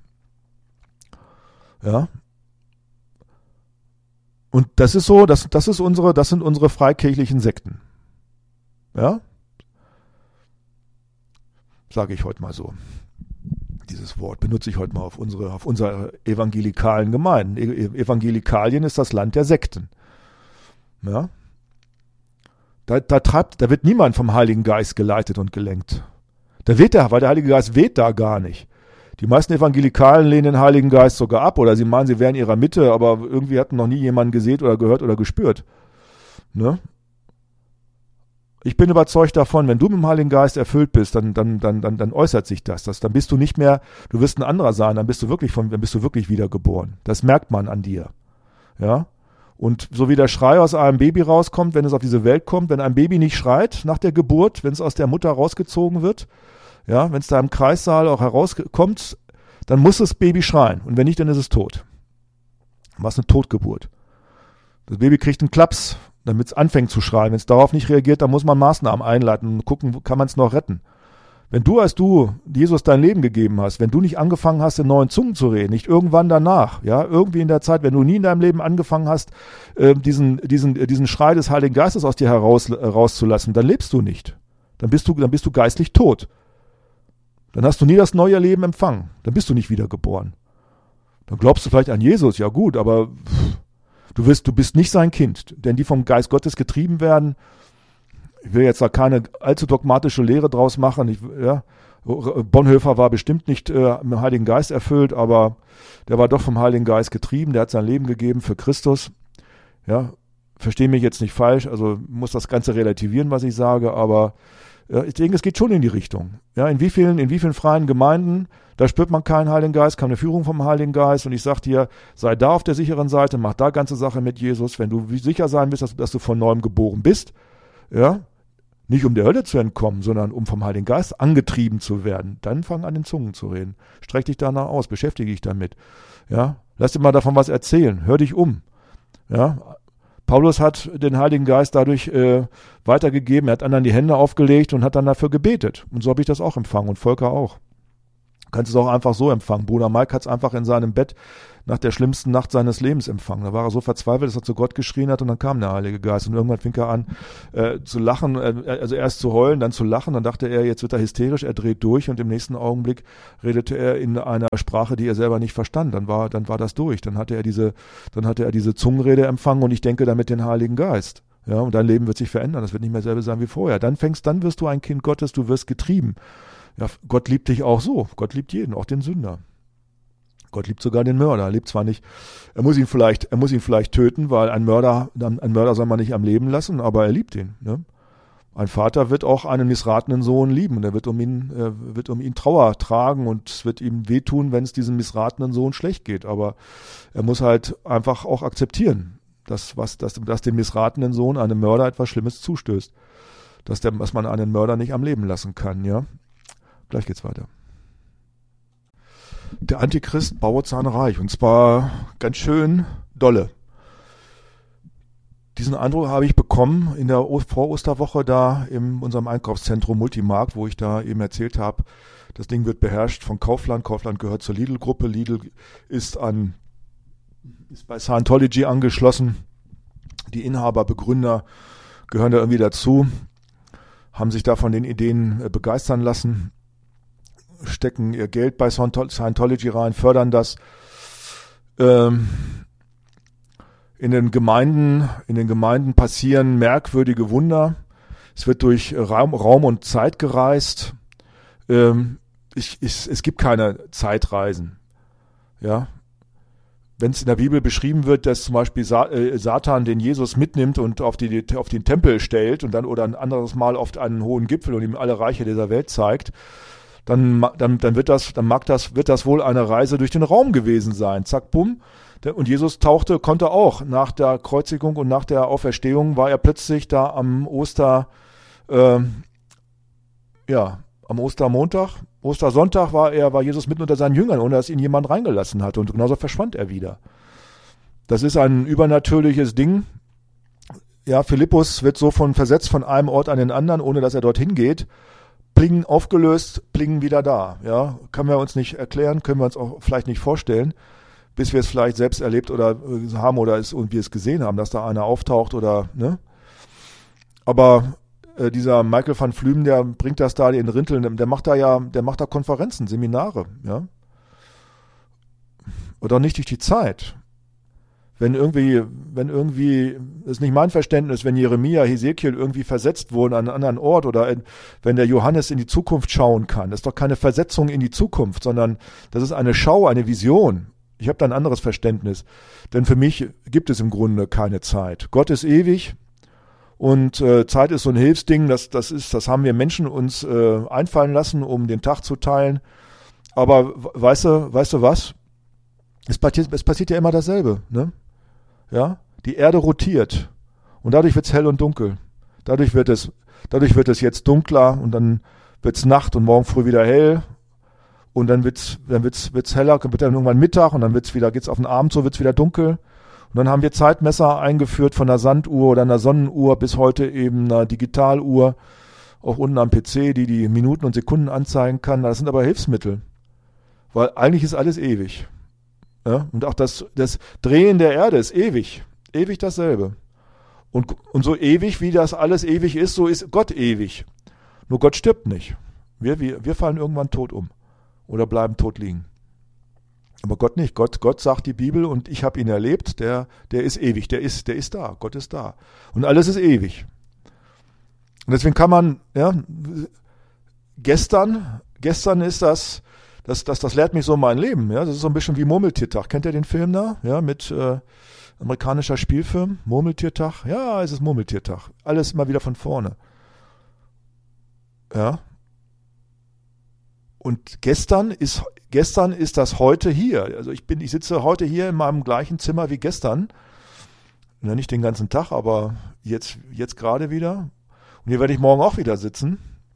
Ja. Und das ist so, das sind unsere freikirchlichen Sekten. Ja? Sage ich heute mal so. Dieses Wort benutze ich heute mal auf unsere evangelikalen Gemeinden. Evangelikalien ist das Land der Sekten. Ja? Da wird niemand vom Heiligen Geist geleitet und gelenkt. Weil der Heilige Geist weht da gar nicht. Die meisten Evangelikalen lehnen den Heiligen Geist sogar ab oder sie meinen, sie wären in ihrer Mitte, aber irgendwie hatten noch nie jemanden gesehen oder gehört oder gespürt. Ne? Ich bin überzeugt davon, wenn du mit dem Heiligen Geist erfüllt bist, dann äußert sich das. Dann bist du nicht mehr, du wirst ein anderer sein, dann bist du wirklich wiedergeboren. Das merkt man an dir. Ja? Und so wie der Schrei aus einem Baby rauskommt, wenn es auf diese Welt kommt, wenn ein Baby nicht schreit nach der Geburt, wenn es aus der Mutter rausgezogen wird, ja, wenn es da im Kreissaal auch herauskommt, dann muss das Baby schreien. Und wenn nicht, dann ist es tot. Was eine Totgeburt. Das Baby kriegt einen Klaps, damit es anfängt zu schreien. Wenn es darauf nicht reagiert, dann muss man Maßnahmen einleiten und gucken, kann man es noch retten. Wenn du, als du Jesus dein Leben gegeben hast, wenn du nicht angefangen hast, in neuen Zungen zu reden, nicht irgendwann danach, ja, irgendwie in der Zeit, wenn du nie in deinem Leben angefangen hast, diesen Schrei des Heiligen Geistes aus dir rauszulassen, dann lebst du nicht. Dann bist du geistlich tot. Dann hast du nie das neue Leben empfangen. Dann bist du nicht wiedergeboren. Dann glaubst du vielleicht an Jesus, ja gut, aber du bist nicht sein Kind. Denn die vom Geist Gottes getrieben werden, ich will jetzt da keine allzu dogmatische Lehre draus machen. Bonhoeffer war bestimmt nicht mit dem Heiligen Geist erfüllt, aber der war doch vom Heiligen Geist getrieben. Der hat sein Leben gegeben für Christus. Ja, verstehe mich jetzt nicht falsch, also muss das Ganze relativieren, was ich sage, aber ich denke, es geht schon in die Richtung. Ja, in wie vielen freien Gemeinden, da spürt man keinen Heiligen Geist, keine Führung vom Heiligen Geist. Und ich sage dir, sei da auf der sicheren Seite, mach da ganze Sache mit Jesus. Wenn du sicher sein willst, dass du von neuem geboren bist, ja, nicht um der Hölle zu entkommen, sondern um vom Heiligen Geist angetrieben zu werden, dann fang an, in Zungen zu reden. Streck dich danach aus, beschäftige dich damit. Ja, lass dir mal davon was erzählen, hör dich um. Ja, Paulus hat den Heiligen Geist dadurch weitergegeben, er hat anderen die Hände aufgelegt und hat dann dafür gebetet. Und so habe ich das auch empfangen und Volker auch. Du kannst es auch einfach so empfangen. Bruder Mike hat es einfach in seinem Bett nach der schlimmsten Nacht seines Lebens empfangen. Da war er so verzweifelt, dass er zu Gott geschrien hat und dann kam der Heilige Geist. Und irgendwann fing er an zu lachen, also erst zu heulen, dann zu lachen. Dann dachte er, jetzt wird er hysterisch, er dreht durch und im nächsten Augenblick redete er in einer Sprache, die er selber nicht verstand. Dann war das durch. Dann hatte er diese Zungenrede empfangen und ich denke damit den Heiligen Geist. Ja, und dein Leben wird sich verändern. Das wird nicht mehr selber sein wie vorher. Dann wirst du ein Kind Gottes, du wirst getrieben. Ja, Gott liebt dich auch so. Gott liebt jeden, auch den Sünder. Gott liebt sogar den Mörder. Er liebt zwar nicht, er muss ihn vielleicht töten, weil einen Mörder soll man nicht am Leben lassen, aber er liebt ihn. Ne? Ein Vater wird auch einen missratenen Sohn lieben und er wird um ihn Trauer tragen und es wird ihm wehtun, wenn es diesem missratenen Sohn schlecht geht. Aber er muss halt einfach auch akzeptieren, dass dem missratenen Sohn einem Mörder etwas Schlimmes zustößt. Dass man einen Mörder nicht am Leben lassen kann, ja. Gleich geht's weiter. Der Antichrist baut sein Reich und zwar ganz schön dolle. Diesen Eindruck habe ich bekommen in der Vor-Osterwoche da in unserem Einkaufszentrum Multimarkt, wo ich da eben erzählt habe, das Ding wird beherrscht von Kaufland. Kaufland gehört zur Lidl-Gruppe. Lidl ist bei Scientology angeschlossen. Die Inhaber, Begründer gehören da irgendwie dazu, haben sich da von den Ideen begeistern lassen, stecken ihr Geld bei Scientology rein, fördern das. In den Gemeinden passieren merkwürdige Wunder. Es wird durch Raum und Zeit gereist. Es gibt keine Zeitreisen. Ja. Wenn es in der Bibel beschrieben wird, dass zum Beispiel Satan den Jesus mitnimmt und auf den Tempel stellt und dann oder ein anderes Mal auf einen hohen Gipfel und ihm alle Reiche dieser Welt zeigt, dann wird das wohl eine Reise durch den Raum gewesen sein. Zack, bumm. Und Jesus konnte auch nach der Kreuzigung und nach der Auferstehung war er plötzlich da am Ostersonntag war Jesus mitten unter seinen Jüngern, ohne dass ihn jemand reingelassen hatte. Und genauso verschwand er wieder. Das ist ein übernatürliches Ding. Ja, Philippus wird so versetzt von einem Ort an den anderen, ohne dass er dorthin geht. Pling aufgelöst, pling wieder da. Ja, können wir uns nicht erklären, können wir uns auch vielleicht nicht vorstellen, bis wir es vielleicht selbst erlebt oder haben und wir es gesehen haben, dass da einer auftaucht oder, ne? Aber dieser Michael van Flümen, der bringt das da in Rinteln, der macht da Konferenzen, Seminare, ja. Oder nicht durch die Zeit. Wenn irgendwie, das ist nicht mein Verständnis, wenn Jeremia, Hesekiel irgendwie versetzt wurden an einen anderen Ort oder wenn der Johannes in die Zukunft schauen kann. Das ist doch keine Versetzung in die Zukunft, sondern das ist eine Schau, eine Vision. Ich habe da ein anderes Verständnis. Denn für mich gibt es im Grunde keine Zeit. Gott ist ewig und Zeit ist so ein Hilfsding, das haben wir Menschen uns einfallen lassen, um den Tag zu teilen. Aber weißt du was? Es passiert ja immer dasselbe, ne? Ja, die Erde rotiert und dadurch wird es hell und dunkel. Dadurch wird es jetzt dunkler und dann wird es Nacht und morgen früh wieder hell und dann wird's heller, wird dann irgendwann Mittag und dann geht's auf den Abend, so wird's wieder dunkel. Und dann haben wir Zeitmesser eingeführt von einer Sanduhr oder einer Sonnenuhr bis heute eben einer Digitaluhr, auch unten am PC, die Minuten und Sekunden anzeigen kann. Das sind aber Hilfsmittel, weil eigentlich ist alles ewig. Ja, und auch das Drehen der Erde ist ewig dasselbe. Und so ewig, wie das alles ewig ist, so ist Gott ewig. Nur Gott stirbt nicht. Wir fallen irgendwann tot um oder bleiben tot liegen. Aber Gott nicht. Gott sagt die Bibel und ich habe ihn erlebt, der ist ewig, der ist da, Gott ist da. Und alles ist ewig. Und deswegen kann man, ja, gestern ist das lehrt mich so mein Leben. Ja, das ist so ein bisschen wie Murmeltiertag. Kennt ihr den Film da? Ja, mit amerikanischer Spielfilm. Murmeltiertag. Ja, es ist Murmeltiertag. Alles immer wieder von vorne. Ja. Und gestern ist das heute hier. Also ich sitze heute hier in meinem gleichen Zimmer wie gestern. Ja, nicht den ganzen Tag, aber jetzt gerade wieder. Und hier werde ich morgen auch wieder sitzen.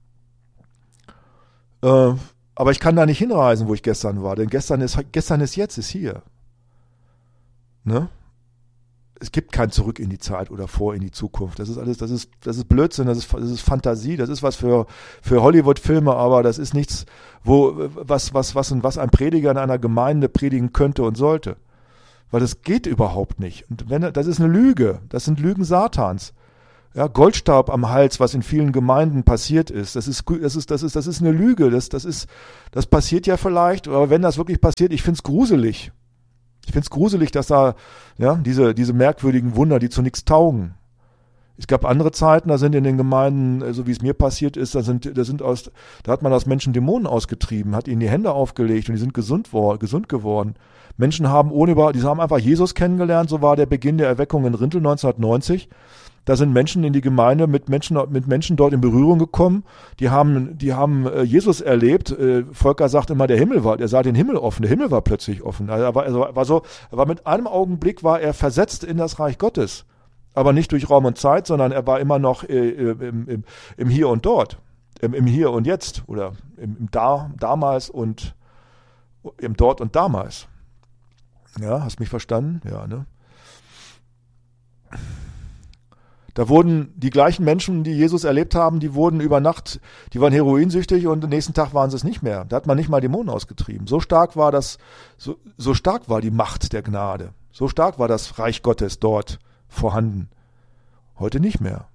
Aber ich kann da nicht hinreisen, wo ich gestern war, denn gestern ist jetzt, ist hier. Ne? es gibt kein Zurück in die Zeit oder vor in die Zukunft. Das ist alles, das ist Blödsinn, das ist Fantasie, das ist was für Hollywood-Filme, aber das ist nichts, was ein Prediger in einer Gemeinde predigen könnte und sollte. Weil das geht überhaupt nicht. Und das ist eine Lüge. Das sind Lügen Satans. Ja, Goldstaub am Hals, was in vielen Gemeinden passiert ist, das ist eine Lüge. Das passiert ja vielleicht, aber wenn das wirklich passiert, ich finde es gruselig. Ich finde es gruselig, dass da, ja, diese merkwürdigen Wunder, die zu nichts taugen. Es gab andere Zeiten, da sind in den Gemeinden, so wie es mir passiert ist, da hat man aus Menschen Dämonen ausgetrieben, hat ihnen die Hände aufgelegt und die sind gesund geworden. Menschen die haben einfach Jesus kennengelernt, so war der Beginn der Erweckung in Rintel 1990. Da sind Menschen in die Gemeinde mit Menschen dort in Berührung gekommen. Die haben Jesus erlebt. Volker sagt immer, er sah den Himmel offen. Der Himmel war plötzlich offen. Aber mit einem Augenblick war er versetzt in das Reich Gottes. Aber nicht durch Raum und Zeit, sondern er war immer noch im Hier und Dort. Im Hier und Jetzt. Oder im damals und im Dort und damals. Ja, hast mich verstanden? Ja, ne? Da wurden die gleichen Menschen, die Jesus erlebt haben, die wurden über Nacht, die waren heroinsüchtig und am nächsten Tag waren sie es nicht mehr. Da hat man nicht mal Dämonen ausgetrieben. So stark war die Macht der Gnade. So stark war das Reich Gottes dort vorhanden. Heute nicht mehr.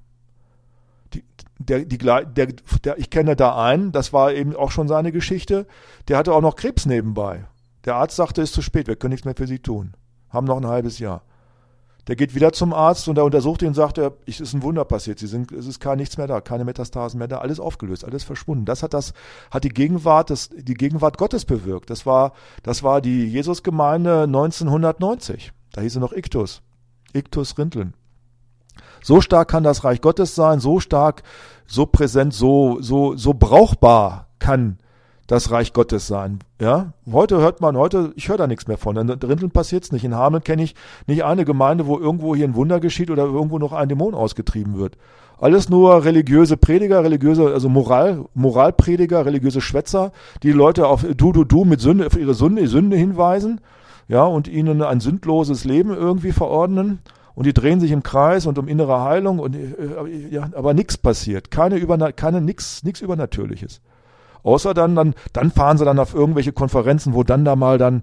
Ich kenne da einen, das war eben auch schon seine Geschichte, der hatte auch noch Krebs nebenbei. Der Arzt sagte, es ist zu spät, wir können nichts mehr für Sie tun. Haben noch ein halbes Jahr. Der geht wieder zum Arzt und der untersucht ihn und sagt, es ist ein Wunder passiert. Es ist gar nichts mehr da, keine Metastasen mehr da, alles aufgelöst, alles verschwunden. Das hat die Gegenwart Gottes bewirkt. Das war die Jesusgemeinde 1990. Da hieß sie noch Iktus Rinteln. So stark kann das Reich Gottes sein, so stark, so präsent, so brauchbar kann das Reich Gottes sein. Ja? Ich höre da nichts mehr von. In Rinteln passiert es nicht. In Hameln kenne ich nicht eine Gemeinde, wo irgendwo hier ein Wunder geschieht oder irgendwo noch ein Dämon ausgetrieben wird. Alles nur religiöse Prediger, Moralprediger, religiöse Schwätzer, die Leute auf Du mit Sünde, auf ihre Sünde hinweisen, ja, und ihnen ein sündloses Leben irgendwie verordnen. Und die drehen sich im Kreis und um innere Heilung aber nichts passiert. Nichts Übernatürliches. Außer dann fahren sie dann auf irgendwelche Konferenzen, wo dann da mal das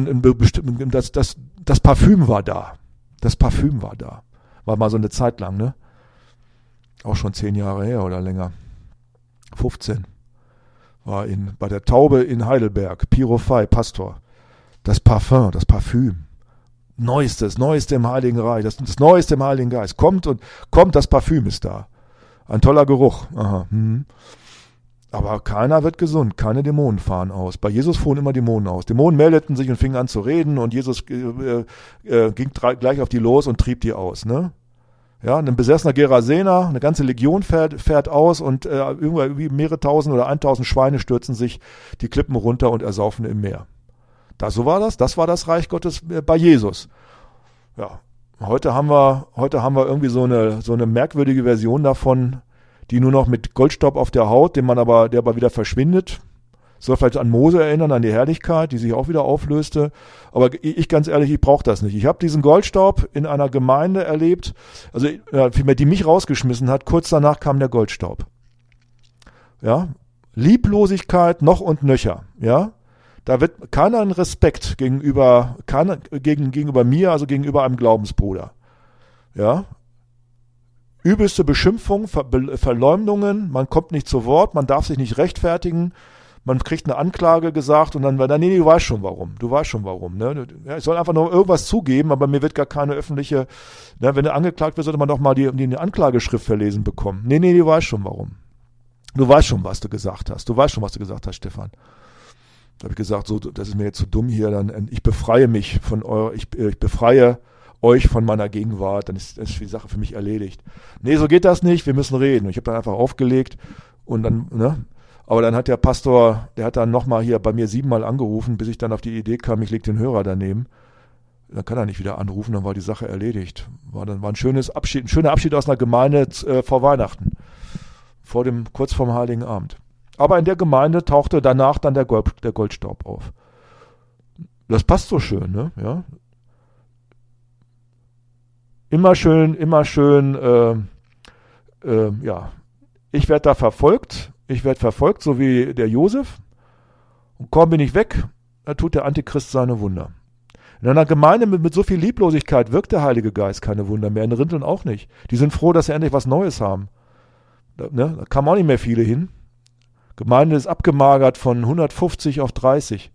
Parfüm war da. Das Parfüm war da. War mal so eine Zeit lang, ne? Auch schon 10 Jahre her oder länger. 15. War bei der Taube in Heidelberg. Pirofei, Pastor. Das Parfüm. Neueste im Heiligen Reich. Das Neueste im Heiligen Geist. Kommt, das Parfüm ist da. Ein toller Geruch. Aha. Aber keiner wird gesund, keine Dämonen fahren aus. Bei Jesus fuhren immer Dämonen aus. Dämonen meldeten sich und fingen an zu reden und Jesus ging gleich auf die los und trieb die aus. Ne? Ja, ein besessener Gerasener, eine ganze Legion fährt aus und irgendwie mehrere tausend oder 1000 Schweine stürzen sich die Klippen runter und ersaufen im Meer. Das war das Reich Gottes bei Jesus. Ja, heute haben wir irgendwie so eine merkwürdige Version davon, die nur noch mit Goldstaub auf der Haut, der aber wieder verschwindet. Soll vielleicht an Mose erinnern, an die Herrlichkeit, die sich auch wieder auflöste. Aber ich ganz ehrlich, ich brauche das nicht. Ich habe diesen Goldstaub in einer Gemeinde erlebt, also vielmehr, die mich rausgeschmissen hat. Kurz danach kam der Goldstaub. Ja, Lieblosigkeit noch und nöcher. Ja, da wird keiner einen Respekt gegenüber mir, also gegenüber einem Glaubensbruder. Ja. Übelste Beschimpfung, Verleumdungen, man kommt nicht zu Wort, man darf sich nicht rechtfertigen, man kriegt eine Anklage gesagt und dann, nee, du weißt schon warum, ne? Ja, ich soll einfach nur irgendwas zugeben, aber mir wird gar keine öffentliche, ne, wenn du angeklagt wirst, sollte man doch mal die Anklageschrift verlesen bekommen. Nee, du weißt schon warum. Du weißt schon, was du gesagt hast. Stefan. Da habe ich gesagt, so, das ist mir jetzt zu dumm hier, ich befreie mich ich befreie euch von meiner Gegenwart, dann ist die Sache für mich erledigt. Nee, so geht das nicht, wir müssen reden. Und ich habe dann einfach aufgelegt und dann, ne? Aber dann hat der Pastor, der hat dann nochmal hier bei mir 7-mal angerufen, bis ich dann auf die Idee kam, ich lege den Hörer daneben. Dann kann er nicht wieder anrufen, dann war die Sache erledigt. War ein schöner Abschied aus einer Gemeinde vor Weihnachten. Kurz vorm Heiligen Abend. Aber in der Gemeinde tauchte danach dann der Goldstaub auf. Das passt so schön, ne? Ja. immer schön, ja, ich werde da verfolgt, so wie der Josef, und kaum bin ich weg, da tut der Antichrist seine Wunder. In einer Gemeinde mit so viel Lieblosigkeit wirkt der Heilige Geist keine Wunder mehr, in Rinteln auch nicht. Die sind froh, dass sie endlich was Neues haben. Da kamen auch nicht mehr viele hin. Gemeinde ist abgemagert von 150 auf 30.